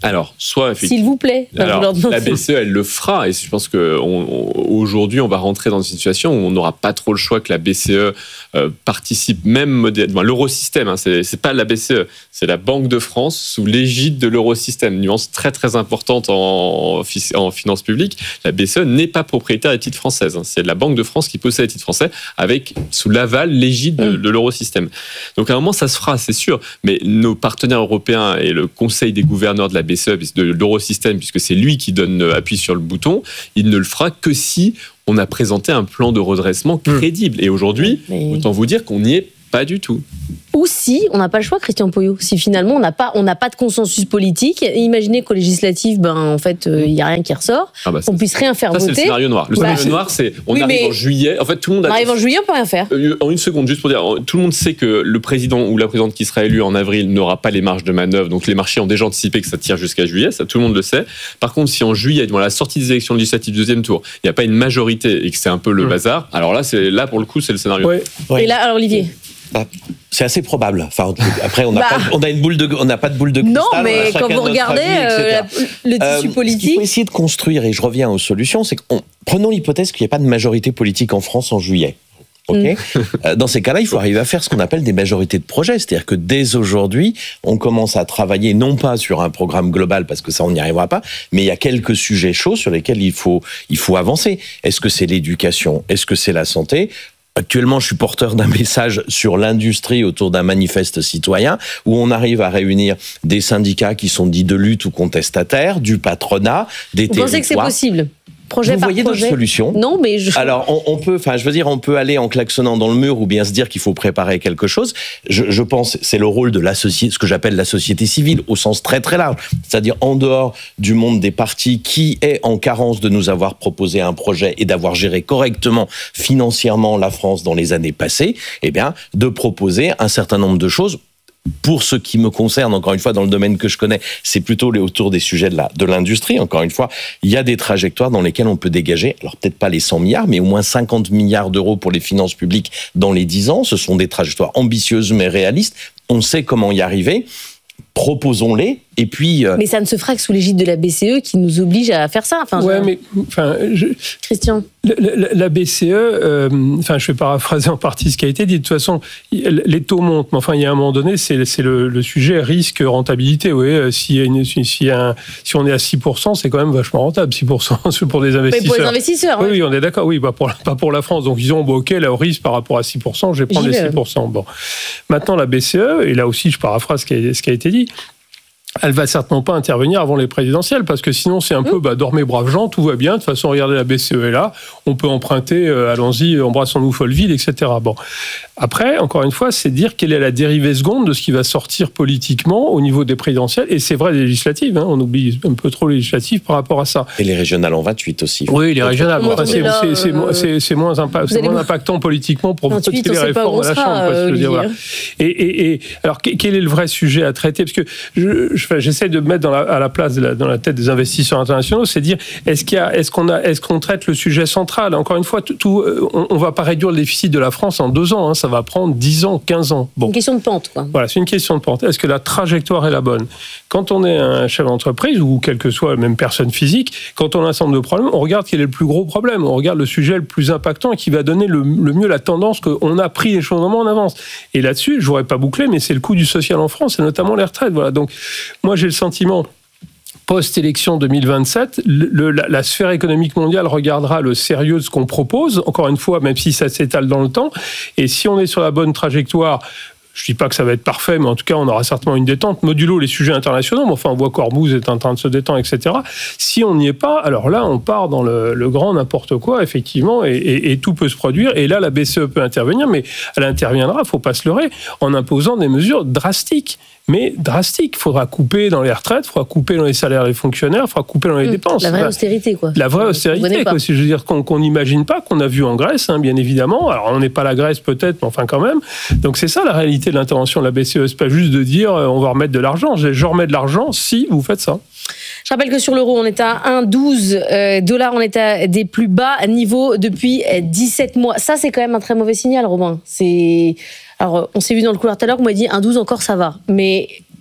Speaker 17: Alors, soit effectivement.
Speaker 20: S'il vous plaît.
Speaker 17: Alors, la B C E, elle le fera, et je pense qu'aujourd'hui, on, on, on va rentrer dans une situation où on n'aura pas trop le choix que la B C E euh, participe, même modèle, enfin, l'eurosystème, hein, c'est, c'est pas la B C E, c'est la Banque de France sous l'égide de l'eurosystème. Nuance très très importante en, en finances publiques. La B C E n'est pas propriétaire des titres françaises. Hein, c'est la Banque de France qui possède les titres français avec sous l'aval, l'égide de, de l'eurosystème. Donc à un moment, ça se fera, c'est sûr. Mais nos partenaires européens et le Conseil des gouverneurs de la B C E, de l'eurosystème, puisque c'est lui qui donne appui sur le bouton, il ne le fera que si on a présenté un plan de redressement crédible. Et aujourd'hui, Mais... autant vous dire qu'on n'y est pas du tout.
Speaker 20: Ou si on n'a pas le choix, Christian Poyot, si finalement on n'a pas, on n'a pas de consensus politique, imaginez qu'aux législatives, ben, en fait, il euh, n'y a rien qui ressort, ah bah on puisse rien faire
Speaker 17: ça,
Speaker 20: voter.
Speaker 17: C'est le scénario noir. Le bah, scénario noir, c'est on oui, arrive en juillet. En fait, tout le monde
Speaker 20: on a... arrive en juillet, on peut rien faire.
Speaker 17: En une seconde, juste pour dire, tout le monde sait que le président ou la présidente qui sera élu en avril n'aura pas les marges de manœuvre, donc les marchés ont déjà anticipé que ça tire jusqu'à juillet, ça tout le monde le sait. Par contre, si en juillet, devant la sortie des élections législatives deuxième tour, il n'y a pas une majorité et que c'est un peu le mmh. bazar, alors là, c'est là pour le coup, c'est le scénario.
Speaker 20: Ouais. Ouais. Et là, alors Olivier.
Speaker 19: Bah, c'est assez probable. Enfin, après, on n'a bah. pas, on a une boule de, on n'a pas de boule de cristal.
Speaker 20: Non, mais quand vous regardez euh, la, le tissu
Speaker 19: euh,
Speaker 20: politique,
Speaker 19: ce qu'il faut essayer de construire, et je reviens aux solutions, c'est qu'on prenons l'hypothèse qu'il n'y ait pas de majorité politique en France en juillet. Okay. Mm. Dans ces cas-là, il faut arriver à faire ce qu'on appelle des majorités de projet. C'est-à-dire que dès aujourd'hui, on commence à travailler non pas sur un programme global, parce que ça, on n'y arrivera pas, mais il y a quelques sujets chauds sur lesquels il faut, il faut avancer. Est-ce que c'est l'éducation ? Est-ce que c'est la santé ? Actuellement, je suis porteur d'un message sur l'industrie autour d'un manifeste citoyen où on arrive à réunir des syndicats qui sont dits de lutte ou contestataires, du patronat, des
Speaker 20: Vous
Speaker 19: territoires.
Speaker 20: Vous pensez que c'est possible ? Projet
Speaker 19: Vous
Speaker 20: par
Speaker 19: voyez
Speaker 20: projet.
Speaker 19: d'autres solutions ?
Speaker 20: Non, mais je...
Speaker 19: Alors, on, on peut, enfin, je veux dire, on peut aller en klaxonnant dans le mur ou bien se dire qu'il faut préparer quelque chose. Je, je pense, c'est le rôle de la société, ce que j'appelle la société civile, au sens très très large, c'est-à-dire en dehors du monde des partis, qui est en carence de nous avoir proposé un projet et d'avoir géré correctement financièrement la France dans les années passées, eh bien, de proposer un certain nombre de choses. Pour ce qui me concerne, encore une fois, dans le domaine que je connais, c'est plutôt autour des sujets de, la, de l'industrie. Encore une fois, il y a des trajectoires dans lesquelles on peut dégager, alors peut-être pas les cent milliards, mais au moins cinquante milliards d'euros pour les finances publiques dans les dix ans. Ce sont des trajectoires ambitieuses mais réalistes. On sait comment y arriver. Proposons-les. Et puis, euh...
Speaker 20: mais ça ne se fera que sous l'égide de la B C E qui nous oblige à faire ça. Enfin,
Speaker 18: ouais,
Speaker 20: je...
Speaker 18: mais enfin, je...
Speaker 20: Christian,
Speaker 18: la, la, la B C E, euh, enfin, je vais paraphraser en partie ce qui a été dit. De toute façon, les taux montent, mais enfin, il y a un moment donné, c'est, c'est le, le sujet risque-rentabilité. Oui, si, une, si, si, un, si on est à six pour cent, c'est quand même vachement rentable. six pour cent pour des investisseurs.
Speaker 20: Mais pour les investisseurs.
Speaker 18: Oui,
Speaker 20: ouais.
Speaker 18: oui, on est d'accord. Oui, pas pour, pas pour la France. Donc ils ont bon, ok, là, au risque par rapport à six pour cent, je vais prendre J'y les six pour cent. Bon, maintenant la B C E, et là aussi, je paraphrase ce qui a, ce qui a été dit. Elle va certainement pas intervenir avant les présidentielles, parce que sinon c'est un mmh. peu bah, dormez braves gens, tout va bien, de toute façon regardez la B C E est là, on peut emprunter, euh, allons-y, embrassons-nous Folleville, et cetera. Bon. Après, encore une fois, c'est dire quelle est la dérivée seconde de ce qui va sortir politiquement au niveau des présidentielles, et c'est vrai des législatives, hein, on oublie un peu trop les législatives par rapport à ça.
Speaker 19: Et les régionales en vingt-huit aussi.
Speaker 18: Oui, les régionales, enfin, c'est, là, c'est, c'est, euh... c'est, c'est moins, impa- c'est moins impactant politiquement pour voter les réformes à la Chambre. Euh, je veux dire, voilà. et, et, et alors, quel est le vrai sujet à traiter ? Parce que je, je Enfin, j'essaie de me mettre dans la, à la place, de la, dans la tête des investisseurs internationaux, c'est dire est-ce qu'il y a, est-ce qu'on a, est-ce qu'on traite le sujet central ? Encore une fois, tout, tout, on, on va pas réduire le déficit de la France en deux ans, hein, ça va prendre dix ans, quinze ans. Bon.
Speaker 20: Une question de pente, quoi.
Speaker 18: Voilà, c'est une question de pente. Est-ce que la trajectoire est la bonne ? Quand on est un chef d'entreprise ou quelle que soit même personne physique, quand on a un certain nombre de problèmes, on regarde quel est le plus gros problème, on regarde le sujet le plus impactant et qui va donner le, le mieux la tendance qu'on a pris les choses en avance. Et là-dessus, je voudrais pas boucler, mais c'est le coût du social en France et notamment les retraites. Voilà, donc moi j'ai le sentiment, post-élection deux mille vingt-sept, le, la, la sphère économique mondiale regardera le sérieux de ce qu'on propose, encore une fois, même si ça s'étale dans le temps, et si on est sur la bonne trajectoire, je ne dis pas que ça va être parfait, mais en tout cas, on aura certainement une détente, modulo les sujets internationaux, mais enfin, on voit qu'Ormuz est en train de se détendre, et cetera. Si on n'y est pas, alors là, on part dans le, le grand n'importe quoi, effectivement, et, et, et tout peut se produire, et là, la B C E peut intervenir, mais elle interviendra, il ne faut pas se leurrer, en imposant des mesures drastiques. Mais drastique. Il faudra couper dans les retraites, il faudra couper dans les salaires des fonctionnaires, il faudra couper dans les mmh, dépenses.
Speaker 20: La vraie austérité, quoi.
Speaker 18: La vraie austérité, quoi. Si je veux dire qu'on n'imagine pas, qu'on a vu en Grèce, hein, bien évidemment. Alors, on n'est pas la Grèce peut-être, mais enfin quand même. Donc c'est ça la réalité de l'intervention de la B C E. C'est pas juste de dire euh, on va remettre de l'argent. Je remets de l'argent si vous faites ça.
Speaker 20: Je rappelle que sur l'euro, on est à un virgule douze euh, dollars, on est à des plus bas niveaux depuis dix-sept mois. Ça, c'est quand même un très mauvais signal, Robin. C'est... Alors, on s'est vu dans le couloir tout à l'heure, vous m'avez dit un virgule douze encore, ça va. Mais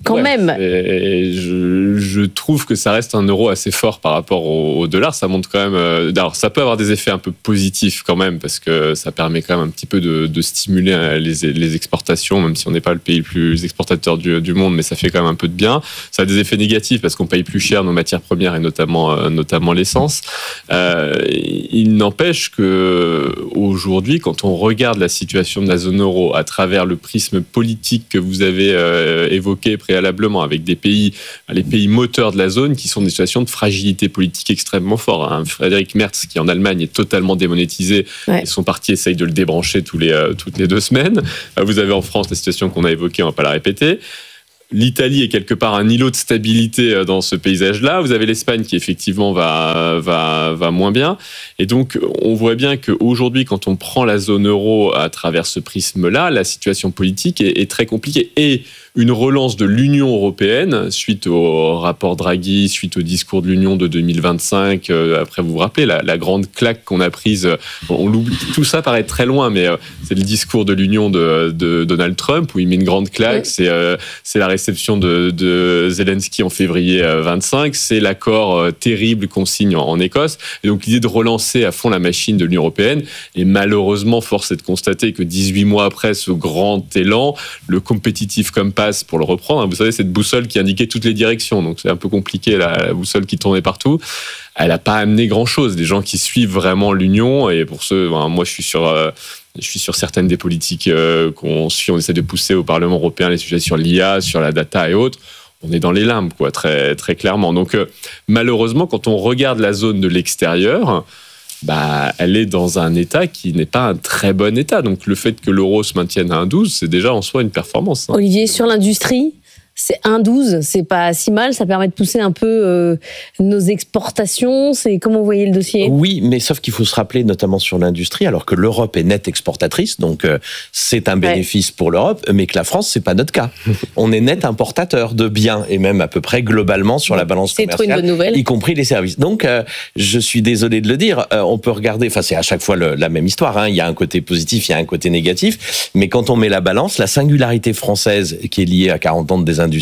Speaker 20: quand
Speaker 17: ouais,
Speaker 20: même.
Speaker 17: Et je, je trouve que ça reste un euro assez fort par rapport au, au dollar. Ça montre quand même. Euh, alors, ça peut avoir des effets un peu positifs quand même, parce que ça permet quand même un petit peu de, de stimuler les, les exportations, même si on n'est pas le pays le plus exportateur du, du monde, mais ça fait quand même un peu de bien. Ça a des effets négatifs parce qu'on paye plus cher nos matières premières et notamment, euh, notamment l'essence. Euh, il n'empêche que aujourd'hui, quand on regarde la situation de la zone euro à travers le prisme politique que vous avez euh, évoqué préalablement, avec des pays, les pays moteurs de la zone qui sont dans des situations de fragilité politique extrêmement forte. Hein. Friedrich Merz, qui en Allemagne est totalement démonétisé, ouais. et son parti essaye de le débrancher tous les, euh, toutes les deux semaines. Vous avez en France la situation qu'on a évoquée, on ne va pas la répéter. L'Italie est quelque part un îlot de stabilité dans ce paysage-là. Vous avez l'Espagne qui effectivement va, va, va moins bien. Et donc, on voit bien qu'aujourd'hui, quand on prend la zone euro à travers ce prisme-là, la situation politique est, est très compliquée. Et une relance de l'Union européenne, suite au rapport Draghi, suite au discours de l'Union de deux mille vingt-cinq, euh, après vous vous rappelez, la, la grande claque qu'on a prise, on l'oublie, tout ça paraît très loin, mais euh, c'est le discours de l'Union de, de Donald Trump, où il met une grande claque, oui. c'est, euh, c'est la réception de, de Zelensky en février vingt-cinq, c'est l'accord euh, terrible qu'on signe en, en Écosse, et donc l'idée de relancer à fond la machine de l'Union européenne, et malheureusement, force est de constater que dix-huit mois après ce grand élan, le competitive compass, pour le reprendre, vous savez, cette boussole qui indiquait toutes les directions, donc c'est un peu compliqué, la, la boussole qui tournait partout, elle n'a pas amené grand-chose. Les gens qui suivent vraiment l'Union, et pour ceux, ben, moi je suis sur... Euh, Je suis sur certaines des politiques euh, qu'on suit, on essaie de pousser au Parlement européen, les sujets sur l'I A, sur la data et autres. On est dans les limbes, quoi, très, très clairement. Donc, euh, malheureusement, quand on regarde la zone de l'extérieur, bah, elle est dans un état qui n'est pas un très bon état. Donc, le fait que l'euro se maintienne à un virgule douze, c'est déjà en soi une performance. Hein.
Speaker 20: Olivier, sur l'industrie, c'est un virgule douze, c'est pas si mal, ça permet de pousser un peu euh, nos exportations. C'est comment vous voyez le dossier ?
Speaker 19: Oui, mais sauf qu'il faut se rappeler, notamment sur l'industrie, alors que l'Europe est nette exportatrice, donc euh, c'est un bénéfice ouais. pour l'Europe, mais que la France, c'est pas notre cas. On est net importateur de biens, et même à peu près globalement sur la balance
Speaker 20: c'est
Speaker 19: commerciale,
Speaker 20: trop une bonne nouvelle.
Speaker 19: Y compris les services. Donc, euh, je suis désolé de le dire, euh, on peut regarder, enfin c'est à chaque fois le, la même histoire, hein, il y a un côté positif, il y a un côté négatif, mais quand on met la balance, la singularité française qui est liée à quarante ans de désindustrialisation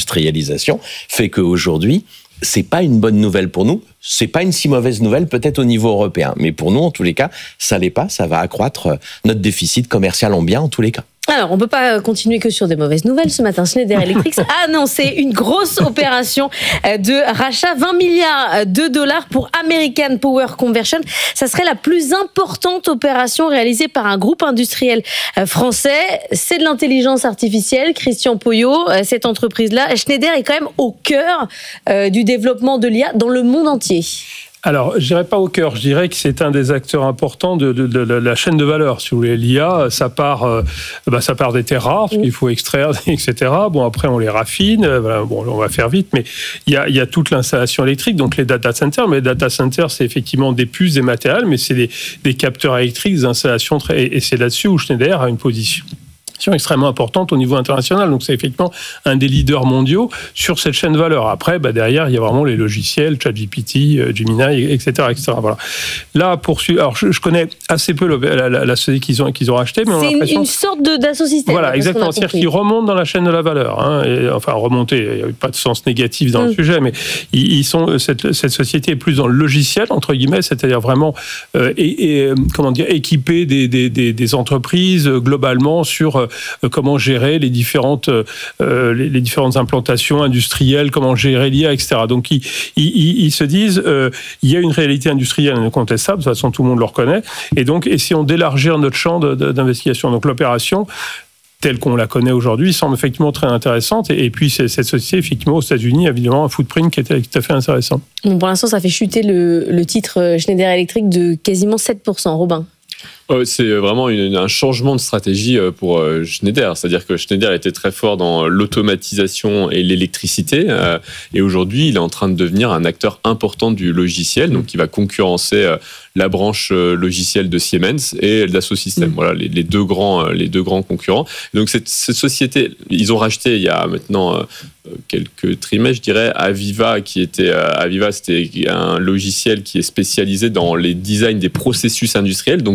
Speaker 19: fait qu'aujourd'hui, c'est pas une bonne nouvelle pour nous, c'est pas une si mauvaise nouvelle peut-être au niveau européen, mais pour nous, en tous les cas, ça l'est pas, ça va accroître notre déficit commercial en bien en tous les cas.
Speaker 20: Alors, on ne peut pas continuer que sur des mauvaises nouvelles. Ce matin, Schneider Electric a annoncé une grosse opération de rachat, vingt milliards de dollars pour American Power Conversion. Ça serait la plus importante opération réalisée par un groupe industriel français. C'est de l'intelligence artificielle. Christian Poyot, cette entreprise-là, Schneider est quand même au cœur du développement de l'I A dans le monde entier.
Speaker 18: Alors, je dirais pas au cœur, je dirais que c'est un des acteurs importants de, de, de, de la chaîne de valeur. Si vous voulez, l'I A, ça part, euh, bah, ça part des terres rares, parce qu'il faut extraire, et cetera. Bon, après, on les raffine. Euh, bon, on va faire vite, mais il y a, il y a toute l'installation électrique, donc les data centers. Mais les data centers, c'est effectivement des puces, des matériels, mais c'est des, des capteurs électriques, des installations, très, et c'est là-dessus où Schneider a une position extrêmement importante au niveau international. Donc, c'est effectivement un des leaders mondiaux sur cette chaîne de valeur. Après, bah, derrière, il y a vraiment les logiciels, ChatGPT, Gemini, et cetera, et cetera. Voilà. Là, poursuivre. Alors, je, je connais assez peu le, la, la, la société qu'ils ont, qu'ils ont rachetée, mais on a
Speaker 20: c'est
Speaker 18: l'impression...
Speaker 20: une, une sorte de, d'assosystème.
Speaker 18: Voilà, exactement. C'est-à-dire qu'ils remontent dans la chaîne de la valeur. Hein, et, enfin, remonter, il n'y a pas de sens négatif dans mmh. le sujet, mais ils, ils sont, cette, cette société est plus dans le logiciel, entre guillemets, c'est-à-dire vraiment euh, et, et, comment dire, équiper des, des, des, des entreprises globalement sur comment gérer les différentes, euh, les, les différentes implantations industrielles, comment gérer l'I A, et cetera. Donc, ils, ils, ils se disent, euh, il y a une réalité industrielle incontestable, de toute façon, tout le monde le reconnaît, et donc, essayons d'élargir notre champ de, de, d'investigation. Donc, l'opération, telle qu'on la connaît aujourd'hui, semble effectivement très intéressante. Et, et puis, cette société, effectivement, aux États-Unis, a évidemment un footprint qui était tout à fait intéressant.
Speaker 20: Bon, pour l'instant, ça fait chuter le, le titre Schneider Electric de quasiment sept pour cent. Robin ?
Speaker 17: C'est vraiment une, un changement de stratégie pour Schneider. C'est-à-dire que Schneider était très fort dans l'automatisation et l'électricité. Et aujourd'hui, il est en train de devenir un acteur important du logiciel. Donc, il va concurrencer la branche logicielle de Siemens et Dassault Systèmes. Mmh. Voilà, les, les, deux grands, les deux grands concurrents. Donc, cette, cette société, ils ont racheté il y a maintenant quelques trimestres, je dirais, Aviva, qui était, Aviva, c'était un logiciel qui est spécialisé dans les designs des processus industriels, donc dans l'usine.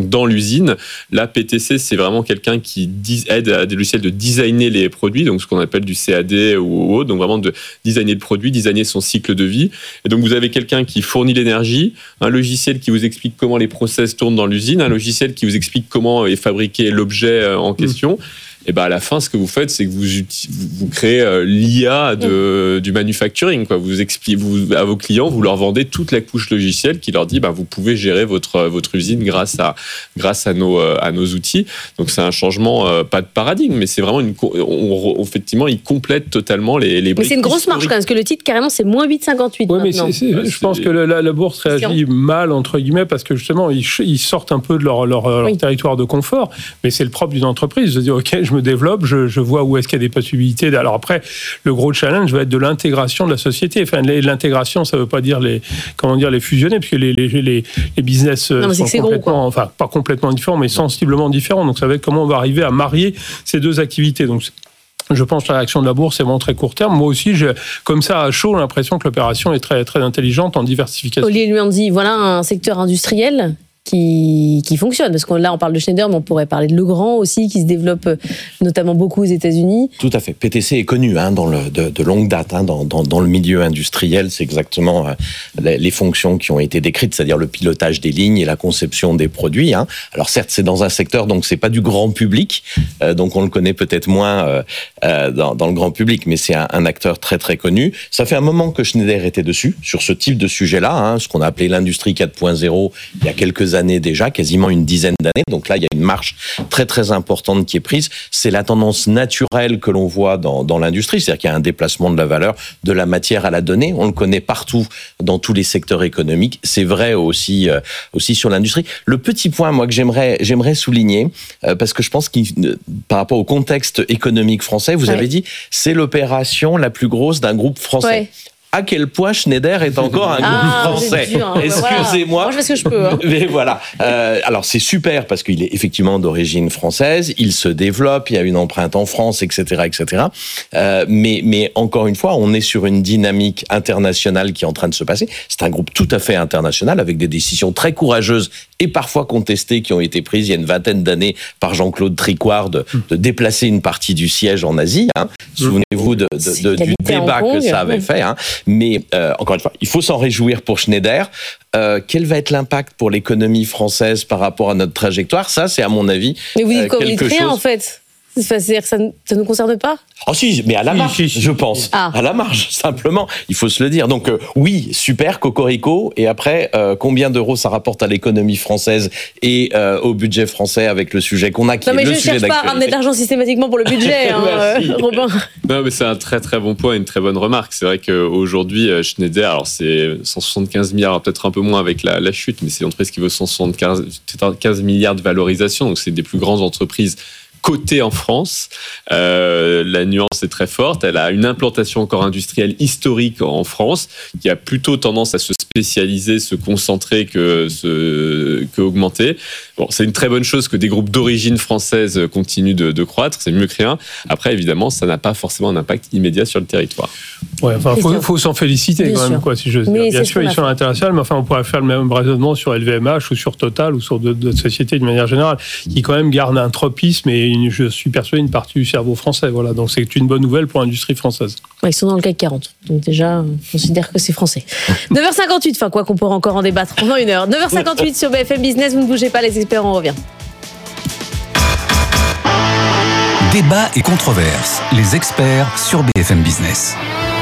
Speaker 17: usine. Là, P T C, c'est vraiment quelqu'un qui aide à des logiciels de designer les produits, donc ce qu'on appelle du C A D ou autre, donc vraiment de designer le produit, designer son cycle de vie. Et donc, vous avez quelqu'un qui fournit l'énergie, un logiciel qui vous explique comment les process tournent dans l'usine, un logiciel qui vous explique comment est fabriqué l'objet en question. Mmh. Et ben à la fin, ce que vous faites, c'est que vous, vous créez l'I A de, du manufacturing, quoi. Vous expliquez vous, à vos clients, vous leur vendez toute la couche logicielle qui leur dit, ben, vous pouvez gérer votre, votre usine grâce à, grâce à nos, à nos outils. Donc, c'est un changement, euh, pas de paradigme, mais c'est vraiment une, on, on, effectivement, il complète totalement les, les briques.
Speaker 20: Mais c'est une grosse marche, quand même, parce que le titre, carrément, c'est moins huit virgule cinquante-huit.
Speaker 18: Oui, mais c'est, c'est, je c'est... pense que la, la bourse réagit mal, entre guillemets, parce que justement, ils, ils sortent un peu de leur, leur, leur oui. territoire de confort, mais c'est le propre d'une entreprise de dire, OK, je me développe, je, je vois où est-ce qu'il y a des possibilités. Alors après, le gros challenge va être de l'intégration de la société. Enfin, l'intégration, ça ne veut pas dire les, comment dire, les fusionner, puisque les, les, les, les business non, sont complètement, gros, enfin, pas complètement différents, mais sensiblement différents. Donc ça va être comment on va arriver à marier ces deux activités. Donc je pense que la réaction de la bourse est vraiment très court terme. Moi aussi, j'ai, comme ça, à chaud, l'impression que l'opération est très, très intelligente en diversification.
Speaker 20: Olivier lui en dit, voilà un secteur industriel qui, qui fonctionne. Parce que là, on parle de Schneider, mais on pourrait parler de Legrand aussi, qui se développe notamment beaucoup aux États-Unis.
Speaker 19: Tout à fait. P T C est connu hein, dans le, de, de longue date hein, dans, dans, dans le milieu industriel. C'est exactement euh, les, les fonctions qui ont été décrites, c'est-à-dire le pilotage des lignes et la conception des produits. Hein. Alors certes, c'est dans un secteur, donc c'est pas du grand public, euh, donc on le connaît peut-être moins euh, euh, dans, dans le grand public, mais c'est un, un acteur très très connu. Ça fait un moment que Schneider était dessus, sur ce type de sujet-là, hein, ce qu'on a appelé l'industrie quatre point zéro, il y a quelques années déjà, quasiment une dizaine d'années. Donc là, il y a une marche très très importante qui est prise. C'est la tendance naturelle que l'on voit dans, dans l'industrie, c'est-à-dire qu'il y a un déplacement de la valeur, de la matière à la donnée. On le connaît partout dans tous les secteurs économiques. C'est vrai aussi euh, aussi sur l'industrie. Le petit point, moi, que j'aimerais j'aimerais souligner, euh, parce que je pense qu'il, euh, par rapport au contexte économique français, vous ouais. avez dit, c'est l'opération la plus grosse d'un groupe français. Ouais. À quel point Schneider est encore un
Speaker 20: ah,
Speaker 19: groupe français.
Speaker 20: Dur, hein.
Speaker 19: Excusez-moi.
Speaker 20: Moi, je fais ce que je peux. Hein.
Speaker 19: Mais voilà. Euh, alors, c'est super parce qu'il est effectivement d'origine française. Il se développe. Il y a une empreinte en France, et cetera, et cetera. Euh, mais, mais encore une fois, on est sur une dynamique internationale qui est en train de se passer. C'est un groupe tout à fait international avec des décisions très courageuses et parfois contestées qui ont été prises il y a une vingtaine d'années par Jean-Claude Tricouard de, de déplacer une partie du siège en Asie. Hein. Souvenez-vous de, de, de, du débat que ça avait fait. Hein. Mais euh, encore une fois, il faut s'en réjouir pour Schneider. Euh, quel va être l'impact pour l'économie française par rapport à notre trajectoire ? Ça, c'est à mon avis
Speaker 20: Mais vous dites
Speaker 19: euh,
Speaker 20: quoi,
Speaker 19: quelque
Speaker 20: vous dites rien,
Speaker 19: chose...
Speaker 20: en fait. C'est-à-dire que ça ne nous concerne pas ?
Speaker 19: Oh si, mais à la marge, si, si, si. je pense. Ah. À la marge, simplement. Il faut se le dire. Donc euh, oui, super, cocorico. Et après, euh, combien d'euros ça rapporte à l'économie française et euh, au budget français avec le sujet qu'on a qui
Speaker 20: non,
Speaker 19: est le
Speaker 20: sujet
Speaker 19: sujet d'actualité.
Speaker 20: Non mais je ne cherche pas à ramener de l'argent systématiquement pour le budget, hein, euh, Robin.
Speaker 17: Non mais c'est un très très bon point et une très bonne remarque. C'est vrai qu'aujourd'hui, Schneider, alors c'est cent soixante-quinze milliards, peut-être un peu moins avec la, la chute, mais c'est une entreprise qui vaut cent soixante-quinze milliards de valorisation. Donc c'est des plus grandes entreprises cotée en France. Euh, la nuance est très forte. Elle a une implantation encore industrielle historique en France qui a plutôt tendance à se spécialiser, se concentrer que, se, que augmenter. Bon, c'est une très bonne chose que des groupes d'origine française continuent de, de croître. C'est mieux que rien. Après, évidemment, ça n'a pas forcément un impact immédiat sur le territoire.
Speaker 18: Ouais, enfin, faut, faut s'en féliciter bien quand sûr. même, quoi, si je veux dire. Bien sûr, ils sont internationaux, mais enfin, on pourrait faire le même raisonnement sur L V M H ou sur Total ou sur d'autres sociétés de manière générale, qui quand même gardent un tropisme et une, je suis persuadé, une partie du cerveau français. Voilà. Donc c'est une bonne nouvelle pour l'industrie française.
Speaker 20: Ouais, ils sont dans le C A C quarante. Donc déjà, on considère que c'est français. neuf heures cinquante-huit, enfin quoi qu'on pourra encore en débattre pendant une heure. neuf heures cinquante-huit sur B F M Business, vous ne bougez pas, les experts, on revient.
Speaker 4: Débat et controverse, les experts sur B F M Business.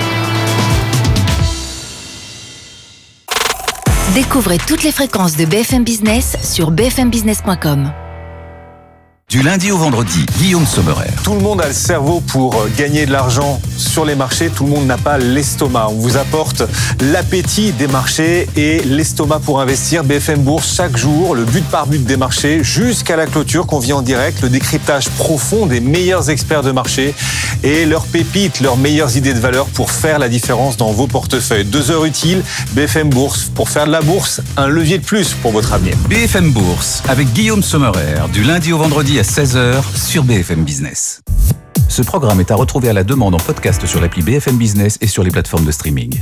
Speaker 5: Découvrez toutes les fréquences de B F M Business sur b f m business point com.
Speaker 4: Du lundi au vendredi, Guillaume Sommerer.
Speaker 21: Tout le monde a le cerveau pour gagner de l'argent sur les marchés. Tout le monde n'a pas l'estomac. On vous apporte l'appétit des marchés et l'estomac pour investir. B F M Bourse, chaque jour, le but par but des marchés jusqu'à la clôture qu'on vit en direct. Le décryptage profond des meilleurs experts de marché et leurs pépites, leurs meilleures idées de valeur pour faire la différence dans vos portefeuilles. Deux heures utiles, B F M Bourse. Pour faire de la bourse, un levier de plus pour votre avenir.
Speaker 4: B F M Bourse avec Guillaume Sommerer, du lundi au vendredi à seize heures sur B F M Business. Ce programme est à retrouver à la demande en podcast sur l'appli B F M Business et sur les plateformes de streaming.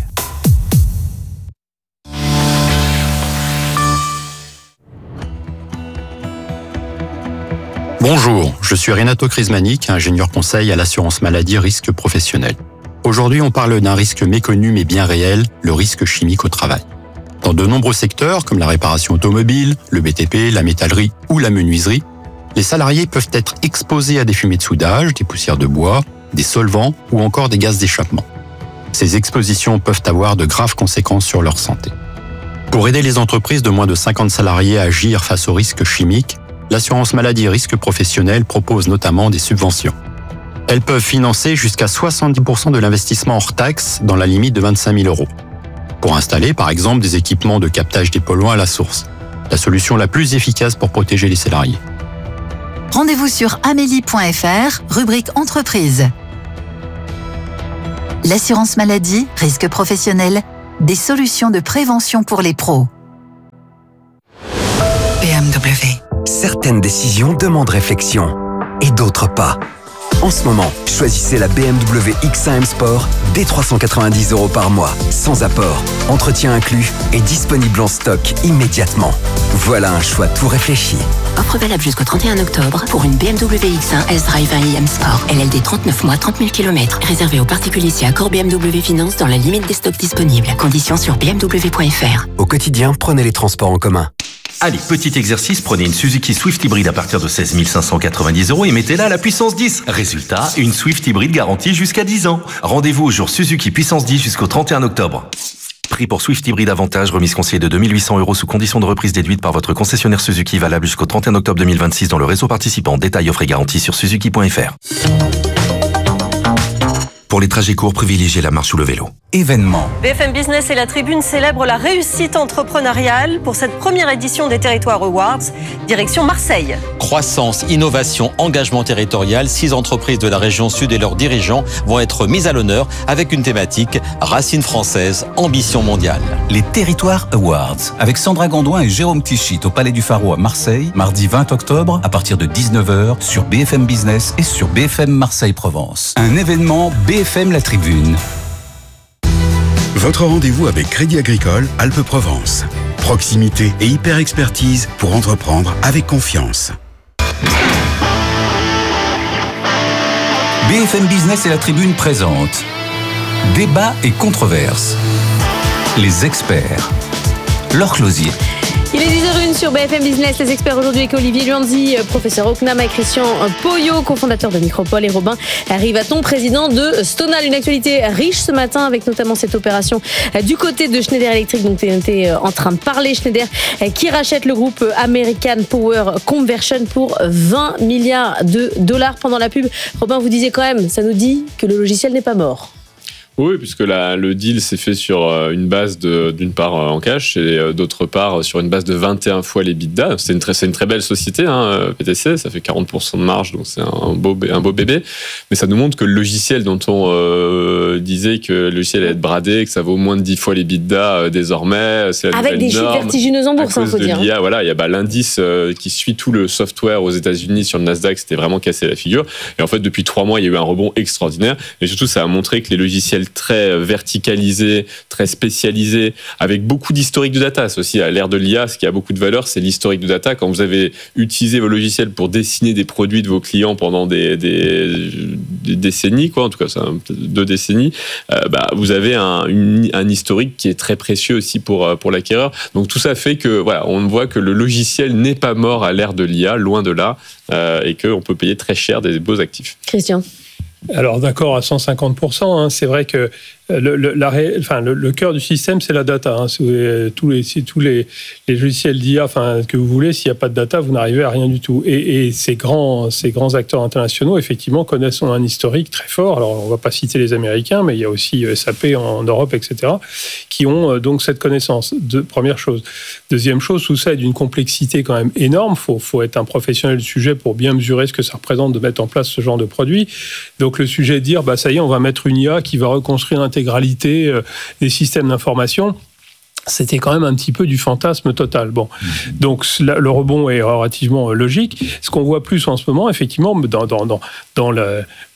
Speaker 3: Bonjour, je suis Renato Crismanic, ingénieur conseil à l'assurance maladie risque professionnel. Aujourd'hui, on parle d'un risque méconnu mais bien réel, le risque chimique au travail. Dans de nombreux secteurs, comme la réparation automobile, le B T P, la métallerie ou la menuiserie, les salariés peuvent être exposés à des fumées de soudage, des poussières de bois, des solvants ou encore des gaz d'échappement. Ces expositions peuvent avoir de graves conséquences sur leur santé. Pour aider les entreprises de moins de cinquante salariés à agir face aux risques chimiques, l'assurance maladie risque professionnel propose notamment des subventions. Elles peuvent financer jusqu'à soixante-dix pour cent de l'investissement hors taxe dans la limite de vingt-cinq mille euros. Pour installer, par exemple, des équipements de captage des polluants à la source. La solution la plus efficace pour protéger les salariés.
Speaker 5: Rendez-vous sur amélie point f r, rubrique entreprise. L'assurance maladie, risque professionnel, des solutions de prévention pour les pros.
Speaker 10: B M W. Certaines décisions demandent réflexion et d'autres pas. En ce moment, choisissez la B M W X un M Sport dès trois cent quatre-vingt-dix euros par mois, sans apport, entretien inclus et disponible en stock immédiatement. Voilà un choix tout réfléchi.
Speaker 11: Offre valable jusqu'au trente et un octobre pour une B M W X un S-Drive un i M Sport. L L D trente-neuf mois, trente mille kilomètres. Réservé aux particuliers si accord B M W Finance dans la limite des stocks disponibles. Conditions sur b m w point f r.
Speaker 10: Au quotidien, prenez les transports en commun.
Speaker 22: Allez, petit exercice, prenez une Suzuki Swift hybride à partir de seize mille cinq cent quatre-vingt-dix euros et mettez-la à la puissance dix. Résultat, une Swift hybride garantie jusqu'à dix ans. Rendez-vous au jour Suzuki puissance dix jusqu'au trente et un octobre. Prix pour Swift hybride avantage, remise conseillée de deux mille huit cents euros sous condition de reprise déduite par votre concessionnaire Suzuki, valable jusqu'au trente et un octobre deux mille vingt-six dans le réseau participant. Détails, offres et garanties sur suzuki point f r. Pour les trajets courts, privilégiez la marche ou le vélo.
Speaker 23: Événement.
Speaker 24: B F M Business et la Tribune célèbrent la réussite entrepreneuriale pour cette première édition des Territoires Awards. Direction Marseille.
Speaker 23: Croissance, innovation, engagement territorial. Six entreprises de la région sud et leurs dirigeants vont être mises à l'honneur avec une thématique racines françaises, ambition mondiale.
Speaker 4: Les Territoires Awards, avec Sandra Gondouin et Jérôme Tichit au Palais du Pharo à Marseille, mardi vingt octobre à partir de dix-neuf heures sur B F M Business et sur B F M Marseille-Provence. Un événement B F M La Tribune.
Speaker 25: Votre rendez-vous avec Crédit Agricole Alpes-Provence. Proximité et hyper-expertise pour entreprendre avec confiance.
Speaker 4: B F M Business et la Tribune présentent Débat et controverses. Les experts. Laure Closier.
Speaker 20: Il est dix heures une sur B F M Business. Les experts aujourd'hui avec Olivier Luanzi, professeur au C N A M, et Christian Poyot, cofondateur de Micropole, et Robin Rivaton, président de Stonal. Une actualité riche ce matin avec notamment cette opération du côté de Schneider Electric, dont tu es en train de parler. Schneider qui rachète le groupe American Power Conversion pour vingt milliards de dollars. Pendant la pub, Robin, vous disiez quand même, ça nous dit que le logiciel n'est pas mort.
Speaker 17: Oui, puisque la, le deal s'est fait sur une base de, d'une part en cash et d'autre part sur une base de vingt et un fois l'EBITDA. C'est une très, c'est une très belle société, hein, P T C, ça fait quarante pour cent de marge, donc c'est un beau, un beau bébé. Mais ça nous montre que le logiciel dont on euh, disait que le logiciel allait être bradé, que ça vaut moins de dix fois l'EBITDA euh, désormais, c'est la
Speaker 20: avec des chiffres vertigineux en bourse,
Speaker 17: à cause
Speaker 20: hein, faut
Speaker 17: de
Speaker 20: dire.
Speaker 17: l'I A, voilà, il y a bah, l'indice euh, qui suit tout le software aux États-Unis sur le Nasdaq, c'était vraiment cassé la figure. Et en fait, depuis trois mois, il y a eu un rebond extraordinaire. Et surtout, ça a montré que les logiciels très verticalisés, très spécialisés, avec beaucoup d'historique de data. C'est aussi à l'ère de l'I A, ce qui a beaucoup de valeur, c'est l'historique de data. Quand vous avez utilisé vos logiciels pour dessiner des produits de vos clients pendant des, des, des décennies, quoi, en tout cas, c'est deux décennies, euh, bah, vous avez un, une, un historique qui est très précieux aussi pour, pour l'acquéreur. Donc tout ça fait que, voilà, on voit que le logiciel n'est pas mort à l'ère de l'I A, loin de là, euh, et qu'on peut payer très cher des beaux actifs.
Speaker 20: Christian.
Speaker 18: Alors d'accord, à cent cinquante pour cent, hein, c'est vrai que le, le, la, enfin, le, le cœur du système, c'est la data. Hein. Si vous, tous les, si tous les, les logiciels d'I A enfin, que vous voulez, s'il n'y a pas de data, vous n'arrivez à rien du tout. Et, et ces, grands, ces grands acteurs internationaux, effectivement, connaissent un historique très fort. Alors, on ne va pas citer les Américains, mais il y a aussi S A P en Europe, et cetera, qui ont donc cette connaissance. De, première chose. Deuxième chose, tout ça est d'une complexité quand même énorme. Il faut, faut être un professionnel du sujet pour bien mesurer ce que ça représente de mettre en place ce genre de produit. Donc, le sujet est de dire, bah, ça y est, on va mettre une I A qui va reconstruire l'intégralité des systèmes d'information. C'était quand même un petit peu du fantasme total. Bon, donc le rebond est relativement logique. Ce qu'on voit plus en ce moment, effectivement, dans, dans, dans, dans le,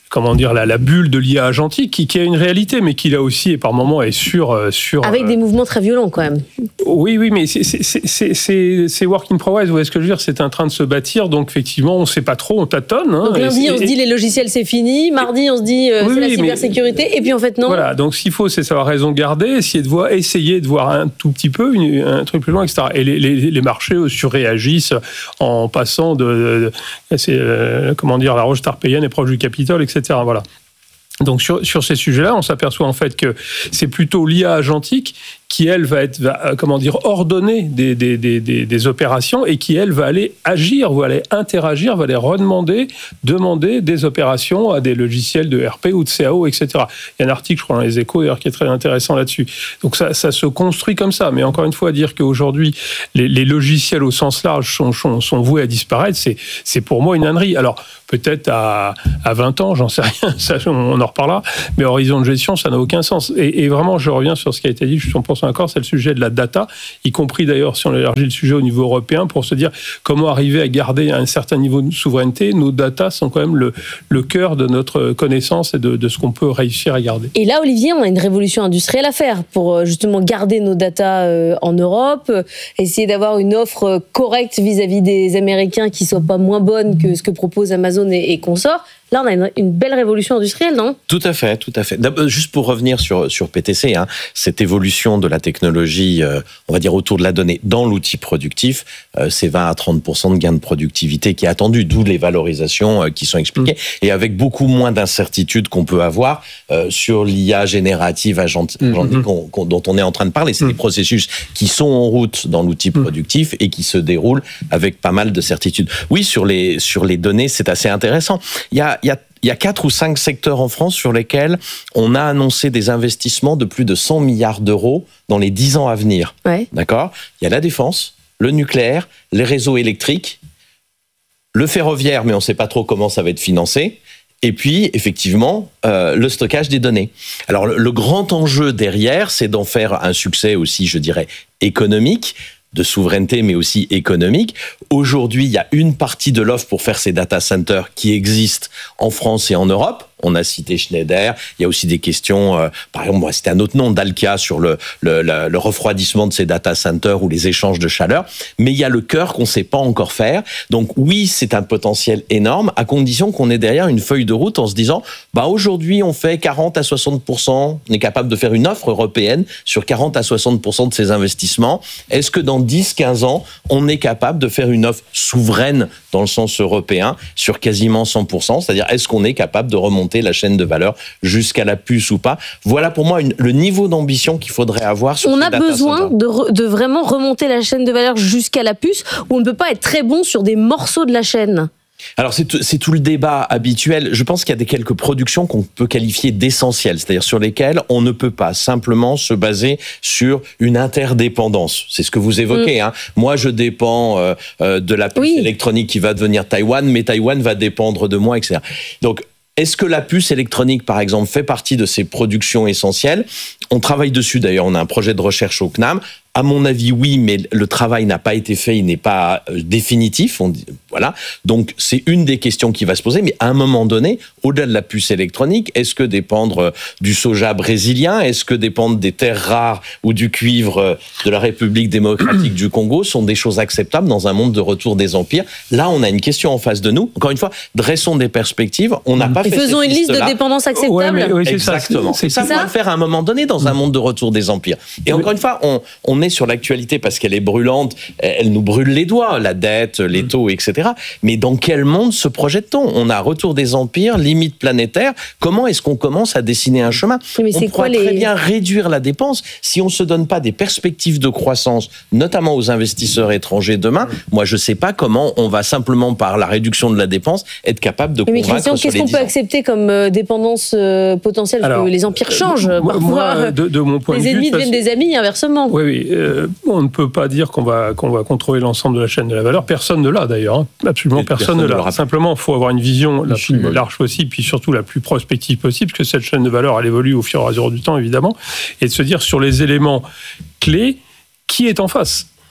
Speaker 18: comment dire, la, la bulle de l'I A agentique, qui, qui a une réalité, mais qui là aussi, et par moments, est sur... sur
Speaker 20: Avec euh... des mouvements très violents, quand même.
Speaker 18: Oui, oui, mais c'est, c'est, c'est, c'est, c'est work in progress, vous voyez ce que je veux dire, c'est en train de se bâtir, donc effectivement, on ne sait pas trop, on tâtonne. Hein,
Speaker 20: donc lundi, on se dit les logiciels, c'est fini, mardi, on se dit euh, oui, c'est oui, la cybersécurité, mais, et puis en fait, non.
Speaker 18: Voilà, donc ce qu'il faut, c'est savoir raison garder, essayer de voir, essayer de voir un tout petit peu, une, un truc plus loin, et cetera. Et les, les, les marchés surréagissent en passant de... de, de c'est, euh, comment dire, la roche tarpéienne est proche du Capitole, et cetera. Voilà. Donc sur, sur ces sujets-là, on s'aperçoit en fait que c'est plutôt l'I A agentique qui, elle, va être, va, comment dire, ordonner des, des, des, des, des opérations et qui, elle, va aller agir, va aller interagir, va aller redemander, demander des opérations à des logiciels de R P ou de C A O, et cetera. Il y a un article, je crois, dans les Échos, d'ailleurs, qui est très intéressant là-dessus. Donc ça, ça se construit comme ça. Mais encore une fois, dire qu'aujourd'hui, les, les logiciels au sens large sont, sont, sont voués à disparaître, c'est, c'est pour moi une ânerie. Alors, peut-être à, à vingt ans, j'en sais rien, ça, on en reparlera, mais horizon de gestion, ça n'a aucun sens. Et, et vraiment, je reviens sur ce qui a été dit, je suis cent pour cent d'accord, c'est le sujet de la data, y compris d'ailleurs si on élargit le sujet au niveau européen, pour se dire comment arriver à garder un certain niveau de souveraineté. Nos data sont quand même le, le cœur de notre connaissance et de, de ce qu'on peut réussir à garder.
Speaker 20: Et là, Olivier, on a une révolution industrielle à faire pour justement garder nos data en Europe, essayer d'avoir une offre correcte vis-à-vis des Américains qui ne soit pas moins bonne que ce que propose Amazon et, et consorts. Là, on a une, une belle révolution industrielle, non ?
Speaker 19: Tout à fait, tout à fait. D'abord, juste pour revenir sur, sur P T C, hein, cette évolution de la technologie, euh, on va dire autour de la donnée, dans l'outil productif, euh, c'est vingt à trente pour cent de gain de productivité qui est attendu, d'où les valorisations euh, qui sont expliquées, mmh. et avec beaucoup moins d'incertitudes qu'on peut avoir euh, sur l'I A générative agentique mmh. qu'on, qu'on, dont on est en train de parler. C'est mmh. des processus qui sont en route dans l'outil productif mmh. et qui se déroulent avec pas mal de certitudes. Oui, sur les, sur les données, c'est assez intéressant. Il y a Il y a, il y a quatre ou cinq secteurs en France sur lesquels on a annoncé des investissements de plus de cent milliards d'euros dans les dix ans à venir.
Speaker 20: Ouais.
Speaker 19: D'accord ? Il y a la défense, le nucléaire, les réseaux électriques, le ferroviaire, mais on ne sait pas trop comment ça va être financé. Et puis, effectivement, euh, le stockage des données. Alors, le, le grand enjeu derrière, c'est d'en faire un succès aussi, je dirais, économique, de souveraineté, mais aussi économique. Aujourd'hui, il y a une partie de l'offre pour faire ces data centers qui existe en France et en Europe. On a cité Schneider. Il y a aussi des questions, euh, par exemple, moi, c'était un autre nom, Dalkia, sur le, le, le, le refroidissement de ces data centers ou les échanges de chaleur. Mais il y a le cœur qu'on ne sait pas encore faire. Donc oui, c'est un potentiel énorme, à condition qu'on ait derrière une feuille de route en se disant, bah, aujourd'hui, on fait quarante à soixante pour cent, on est capable de faire une offre européenne sur quarante à soixante pour cent de ces investissements. Est-ce que dans dix à quinze ans, on est capable de faire une offre souveraine dans le sens européen sur quasiment cent pour cent? C'est-à-dire, est-ce qu'on est capable de remonter la chaîne de valeur jusqu'à la puce ou pas? Voilà pour moi une, le niveau d'ambition qu'il faudrait avoir sur
Speaker 20: On
Speaker 19: ces
Speaker 20: a
Speaker 19: data
Speaker 20: besoin
Speaker 19: centers.
Speaker 20: de, re, de vraiment remonter la chaîne de valeur jusqu'à la puce, ou on ne peut pas être très bon sur des morceaux de la chaîne?
Speaker 19: Alors c'est tout, c'est tout le débat habituel. Je pense qu'il y a des quelques productions qu'on peut qualifier d'essentielles, c'est-à-dire sur lesquelles on ne peut pas simplement se baser sur une interdépendance. C'est ce que vous évoquez. Mmh. Hein. Moi, je dépends euh, euh, de la puce oui. électronique qui va devenir Taïwan, mais Taïwan va dépendre de moi, et cetera. Donc, est-ce que la puce électronique, par exemple, fait partie de ces productions essentielles ? On travaille dessus, d'ailleurs. On a un projet de recherche au C N A M. À mon avis, oui, mais le travail n'a pas été fait, il n'est pas euh, définitif. On dit, voilà. Donc, c'est une des questions qui va se poser. Mais à un moment donné, au-delà de la puce électronique, est-ce que dépendre du soja brésilien, est-ce que dépendre des terres rares ou du cuivre de la République démocratique du Congo sont des choses acceptables dans un monde de retour des empires? Là, on a une question en face de nous. Encore une fois, dressons des perspectives. On n'a pas
Speaker 20: Et
Speaker 19: fait
Speaker 20: faisons
Speaker 19: cette
Speaker 20: une liste
Speaker 19: liste-là.
Speaker 20: de dépendances acceptables.
Speaker 18: Ouais, mais, oui, c'est
Speaker 19: Exactement.
Speaker 18: Ça, c'est,
Speaker 19: ça,
Speaker 18: c'est
Speaker 19: ça,
Speaker 18: ça.
Speaker 19: faut le faire à un moment donné dans un monde de retour des empires. Et encore une fois, on, on est sur l'actualité parce qu'elle est brûlante, elle nous brûle les doigts, la dette, les taux, et cetera. Mais dans quel monde se projette-t-on? On a retour des empires, limite planétaire. Comment est-ce qu'on commence à dessiner un chemin?
Speaker 20: Mais
Speaker 19: on
Speaker 20: c'est
Speaker 19: pourra
Speaker 20: quoi
Speaker 19: très
Speaker 20: les...
Speaker 19: bien réduire la dépense si on ne se donne pas des perspectives de croissance, notamment aux investisseurs étrangers demain. Moi, je ne sais pas comment on va simplement, par la réduction de la dépense, être capable de
Speaker 20: Mais
Speaker 19: convaincre
Speaker 20: Christian,
Speaker 19: sur
Speaker 20: qu'est-ce
Speaker 19: les
Speaker 20: qu'on
Speaker 19: dix
Speaker 20: peut
Speaker 19: ans.
Speaker 20: accepter comme euh, dépendance euh, potentielle? Parce
Speaker 18: Alors,
Speaker 20: que les empires changent.
Speaker 18: Moi,
Speaker 20: parfois,
Speaker 18: moi, de, de mon point
Speaker 20: les
Speaker 18: de vue,
Speaker 20: ennemis
Speaker 18: de
Speaker 20: deviennent
Speaker 18: façon...
Speaker 20: des amis, inversement.
Speaker 18: Oui, oui. Euh, on ne peut pas dire qu'on va, qu'on va contrôler l'ensemble de la chaîne de la valeur. Personne ne l'a d'ailleurs. Hein. Absolument
Speaker 19: Et
Speaker 18: personne, personne ne l'a. Simplement, il faut avoir une vision la plus
Speaker 17: oui.
Speaker 18: large possible, puis surtout la plus prospective possible, parce que cette chaîne de valeur, elle évolue au fur et à mesure du temps, évidemment, et de se dire sur les éléments clés, qui est en face.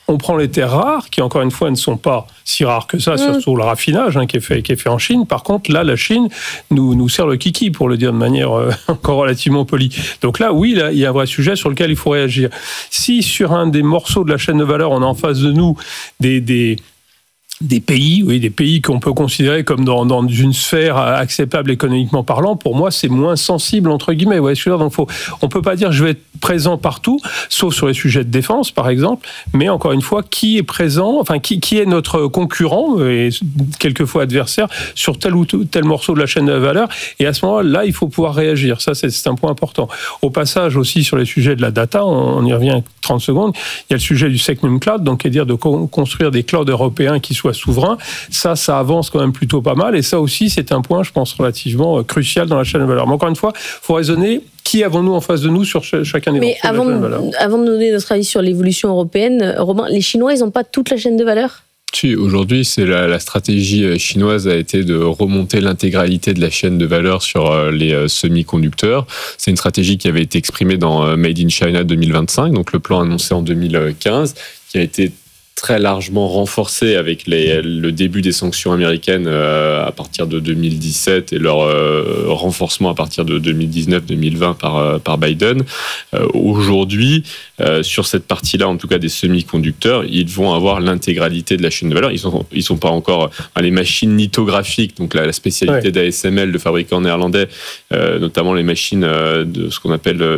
Speaker 18: On prend les terres rares, qui encore une fois ne sont pas si rares que ça, mmh. surtout le raffinage hein, qui, est fait, qui est fait en Chine. Par contre, là, la Chine nous, nous sert le kiki, pour le dire de manière euh, encore relativement polie. Donc là, oui, là, il y a un vrai sujet sur lequel il faut réagir. Si sur un des morceaux de la chaîne de valeur, on a en face de nous des... des Des pays, oui, des pays qu'on peut considérer comme dans, dans une sphère acceptable économiquement parlant, pour moi, c'est moins sensible, entre guillemets. Ouais, donc faut, on ne peut pas dire je vais être présent partout, sauf sur les sujets de défense, par exemple, mais encore une fois, qui est présent, enfin, qui, qui est notre concurrent, et quelquefois adversaire, sur tel ou tel morceau de la chaîne de la valeur, et à ce moment-là, là, il faut pouvoir réagir. Ça, c'est, c'est un point important. Au passage, aussi, sur les sujets de la data, on, on y revient trente secondes, il y a le sujet du Secnum Cloud, donc, c'est-à-dire de co- construire des clouds européens qui soient souverain, ça, ça avance quand même plutôt pas mal, et ça aussi, c'est un point, je pense, relativement crucial dans la chaîne de valeur. Mais encore une fois, il faut raisonner, qui avons-nous en face de nous sur ch- chacun des morceaux de la chaîne de valeur.
Speaker 20: Mais avant de donner notre avis sur l'évolution européenne, Robin, les Chinois, ils n'ont pas toute la chaîne de valeur ?
Speaker 17: Si, aujourd'hui, c'est la, la stratégie chinoise a été de remonter l'intégralité de la chaîne de valeur sur les semi-conducteurs. C'est une stratégie qui avait été exprimée dans Made in China deux mille vingt-cinq, donc le plan annoncé en deux mille quinze, qui a été très largement renforcé avec les, le début des sanctions américaines euh, à partir de deux mille dix-sept et leur euh, renforcement à partir de deux mille dix-neuf deux mille vingt par, euh, par Biden. Euh, aujourd'hui, euh, sur cette partie-là, en tout cas des semi-conducteurs, ils vont avoir l'intégralité de la chaîne de valeur. Ils sont, ils sont pas encore hein, les machines lithographiques, donc la, la spécialité ouais. d'A S M L, de fabricants néerlandais, euh, notamment les machines euh, de ce qu'on appelle euh,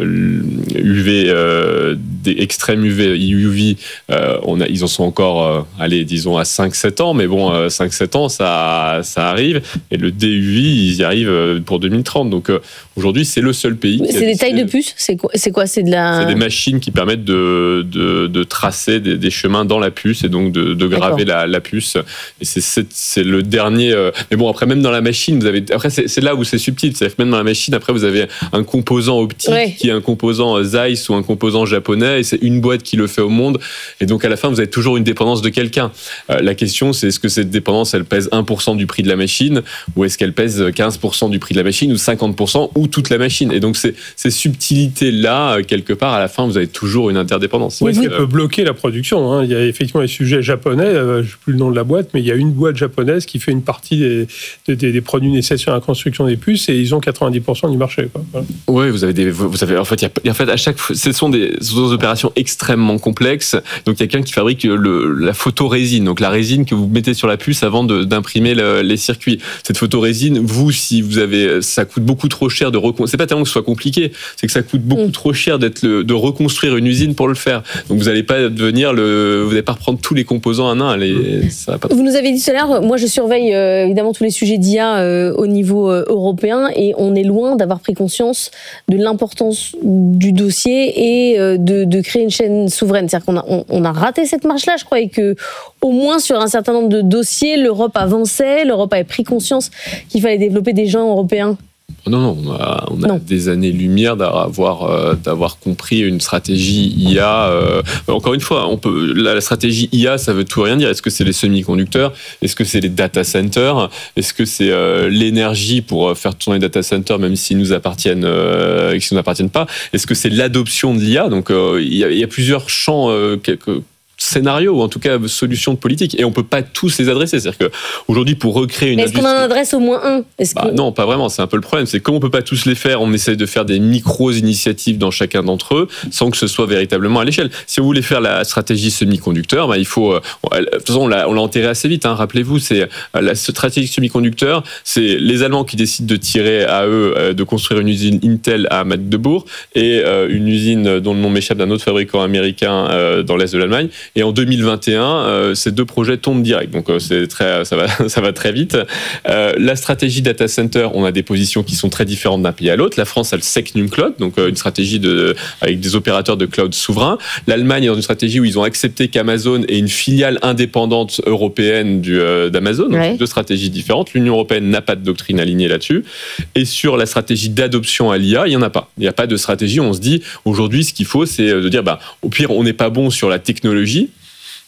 Speaker 17: U V, euh, des extrêmes U V, U V, euh, on a, ils en sont encore, euh, allez, disons à cinq sept ans, mais bon, euh, cinq sept ans, ça, ça arrive. Et le D U V, ils y arrivent pour deux mille trente. Donc euh, aujourd'hui, c'est le seul pays.
Speaker 20: C'est des tailles de puces. C'est quoi, c'est quoi C'est de la.
Speaker 17: C'est des machines qui permettent de, de, de tracer des, des chemins dans la puce et donc de, de graver la, la puce. Et c'est, c'est, c'est le dernier. Euh... Mais bon, après, même dans la machine, vous avez. Après, c'est, c'est là où c'est subtil. C'est-à-dire que même dans la machine, après, vous avez un composant optique ouais. qui est un composant Zeiss ou un composant japonais, et c'est une boîte qui le fait au monde. Et donc à la fin, vous avez toujours une dépendance de quelqu'un. Euh, la question, c'est est-ce que cette dépendance, elle pèse un pour cent du prix de la machine, ou est-ce qu'elle pèse quinze pour cent du prix de la machine, ou cinquante pour cent, ou toute la machine. Et donc, c'est, ces subtilités-là, quelque part, à la fin, vous avez toujours une interdépendance.
Speaker 18: Oui, ça euh... peut bloquer la production. Hein. Il y a effectivement les sujets japonais, euh, je ne sais plus le nom de la boîte, mais il y a une boîte japonaise qui fait une partie des, des, des produits nécessaires à la construction des puces, et ils ont quatre-vingt-dix pour cent du marché. Quoi. Voilà.
Speaker 17: Oui, vous avez des, vous avez, en fait, il y a, en fait, à chaque, ce sont des, ce sont des opérations extrêmement complexes. Donc, il y a quelqu'un qui fabrique le, la photorésine, donc la résine que vous mettez sur la puce avant de, d'imprimer le, les circuits. Cette photorésine, vous, si vous avez, ça coûte beaucoup trop cher de reconstruire. C'est pas tellement que ce soit compliqué, c'est que ça coûte beaucoup mmh. trop cher d'être le, de reconstruire une usine pour le faire. Donc, vous n'allez pas devenir le, vous n'allez pas reprendre tous les composants un à un. Les, ça va pas.
Speaker 20: Vous nous avez dit tout à l'heure, moi, je surveille euh, évidemment tous les sujets d'I A euh, au niveau euh, européen, et on est loin d'avoir pris conscience de l'importance du dossier et euh, de, de créer une chaîne souveraine. C'est-à-dire qu'on a, on, on a raté cette marche-là, je crois, et que au moins sur un certain nombre de dossiers, l'Europe avançait, l'Europe avait pris conscience qu'il fallait développer des gens européens.
Speaker 17: Non, non, on a, on a non. des années-lumière d'avoir, euh, d'avoir compris une stratégie I A. Euh, encore une fois, on peut, la, la stratégie I A, ça veut tout rien dire. Est-ce que c'est les semi-conducteurs ? Est-ce que c'est les data centers ? Est-ce que c'est euh, l'énergie pour faire tourner les data centers, même s'ils nous appartiennent, euh, s'ils nous appartiennent pas ? Est-ce que c'est l'adoption de l'I A ? Donc, euh, il y a, il y a plusieurs champs, euh, quelques scénarios, ou en tout cas solutions de politique, et on peut pas tous les adresser. C'est-à-dire qu'aujourd'hui, pour recréer une
Speaker 20: Mais est-ce
Speaker 17: industrie...
Speaker 20: qu'on en adresse au moins un ? Est-ce
Speaker 17: bah,
Speaker 20: que...
Speaker 17: Non, pas vraiment, c'est un peu le problème. C'est comme on peut pas tous les faire, on essaie de faire des micro-initiatives dans chacun d'entre eux, sans que ce soit véritablement à l'échelle. Si vous voulez faire la stratégie semi-conducteur, bah, il faut... Euh, de toute façon, on l'a, on l'a enterré assez vite, hein, rappelez-vous, c'est la stratégie semi-conducteur, c'est les Allemands qui décident de tirer à eux, euh, de construire une usine Intel à Magdebourg, et euh, une usine dont le nom m'échappe d'un autre fabricant américain euh, dans l'Est de l'Allemagne, et en deux mille vingt et un, euh, ces deux projets tombent direct. Donc euh, c'est très, ça va, ça va très vite. Euh, la stratégie data center, on a des positions qui sont très différentes d'un pays à l'autre. La France a le Secnum Cloud, donc euh, une stratégie de, avec des opérateurs de cloud souverains. L'Allemagne est dans une stratégie où ils ont accepté qu'Amazon ait une filiale indépendante européenne du, euh, d'Amazon. Donc ouais. deux stratégies différentes. L'Union européenne n'a pas de doctrine alignée là-dessus. Et sur la stratégie d'adoption à l'I A, il n'y en a pas. Il n'y a pas de stratégie. On se dit aujourd'hui, ce qu'il faut, c'est de dire, bah, au pire, on n'est pas bon sur la technologie.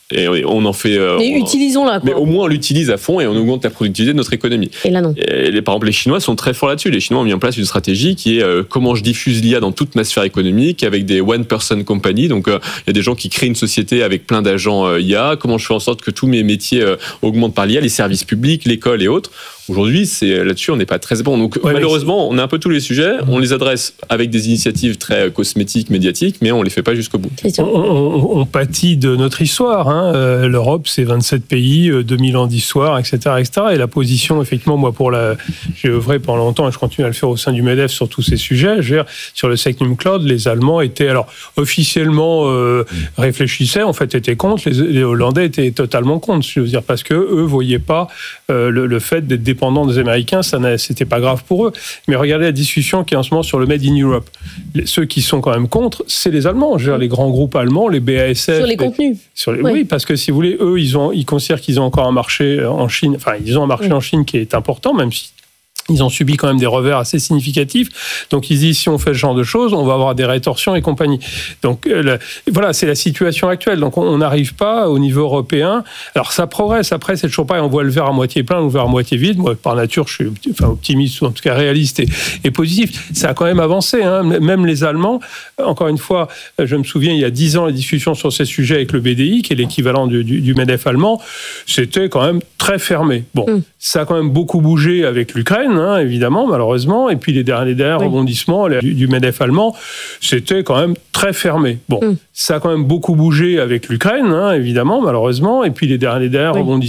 Speaker 17: Et on en fait. Euh,
Speaker 20: mais
Speaker 17: on,
Speaker 20: utilisons-la.
Speaker 17: Mais au moins, on l'utilise à fond et on augmente la productivité de notre économie.
Speaker 20: Et là, non.
Speaker 17: Et les, par exemple, les Chinois sont très forts là-dessus. Les Chinois ont mis en place une stratégie qui est euh, comment je diffuse l'I A dans toute ma sphère économique avec des one-person company. Donc, il euh, y a des gens qui créent une société avec plein d'agents euh, I A. Comment je fais en sorte que tous mes métiers euh, augmentent par l'I A, les services publics, l'école et autres. Aujourd'hui, c'est, là-dessus, on n'est pas très bon. Donc, ouais, malheureusement, on a un peu tous les sujets. On les adresse avec des initiatives très cosmétiques, médiatiques, mais on les fait pas jusqu'au bout.
Speaker 18: On, on, on pâtit de notre histoire. Hein. Euh, L'Europe, c'est vingt-sept pays, euh, deux mille ans d'histoire, et cetera, et cetera. Et la position, effectivement, moi, pour la, j'ai œuvré pendant longtemps et je continue à le faire au sein du MEDEF sur tous ces sujets. Je veux dire, sur le Secnum Cloud, les Allemands étaient, alors, officiellement euh, réfléchissaient, en fait, étaient contre. Les, les Hollandais étaient totalement contre. Je veux dire, parce que eux voyaient pas euh, le, le fait d'être dépendants des Américains, ça c'était pas grave pour eux. Mais regardez la discussion qui est en ce moment sur le Made in Europe. Les, ceux qui sont quand même contre, c'est les Allemands. Je veux dire, les grands groupes allemands, les B A S F.
Speaker 20: Sur les,
Speaker 18: les
Speaker 20: contenus.
Speaker 18: Sur les,
Speaker 20: oui.
Speaker 18: oui, parce que si vous voulez, eux, ils, ont, ils considèrent qu'ils ont encore un marché en Chine. Enfin, ils ont un marché oui. en Chine qui est important, même si ils ont subi quand même des revers assez significatifs. Donc, ils disent, si on fait ce genre de choses, on va avoir des rétorsions et compagnie. Donc, euh, le, voilà, c'est la situation actuelle. Donc, on n'arrive pas au niveau européen. Alors, ça progresse. Après, c'est toujours pareil. On voit le verre à moitié plein ou le verre à moitié vide. Moi, par nature, je suis enfin, optimiste, ou en tout cas réaliste et, et positif. Ça a quand même avancé. Hein. Même les Allemands, encore une fois, je me souviens, il y a dix ans, les discussions sur ces sujets avec le B D I, qui est l'équivalent du, du, du MEDEF allemand, c'était quand même très fermé. Bon, mm. ça a quand même beaucoup bougé avec l'Ukraine, hein, évidemment, malheureusement. Et puis les derniers, les derniers oui. rebondissements du, du MEDEF allemand, c'était quand même très fermé. Bon, mm. ça a quand même beaucoup bougé avec l'Ukraine, hein, évidemment, malheureusement. Et puis les derniers, les derniers oui. rebondissements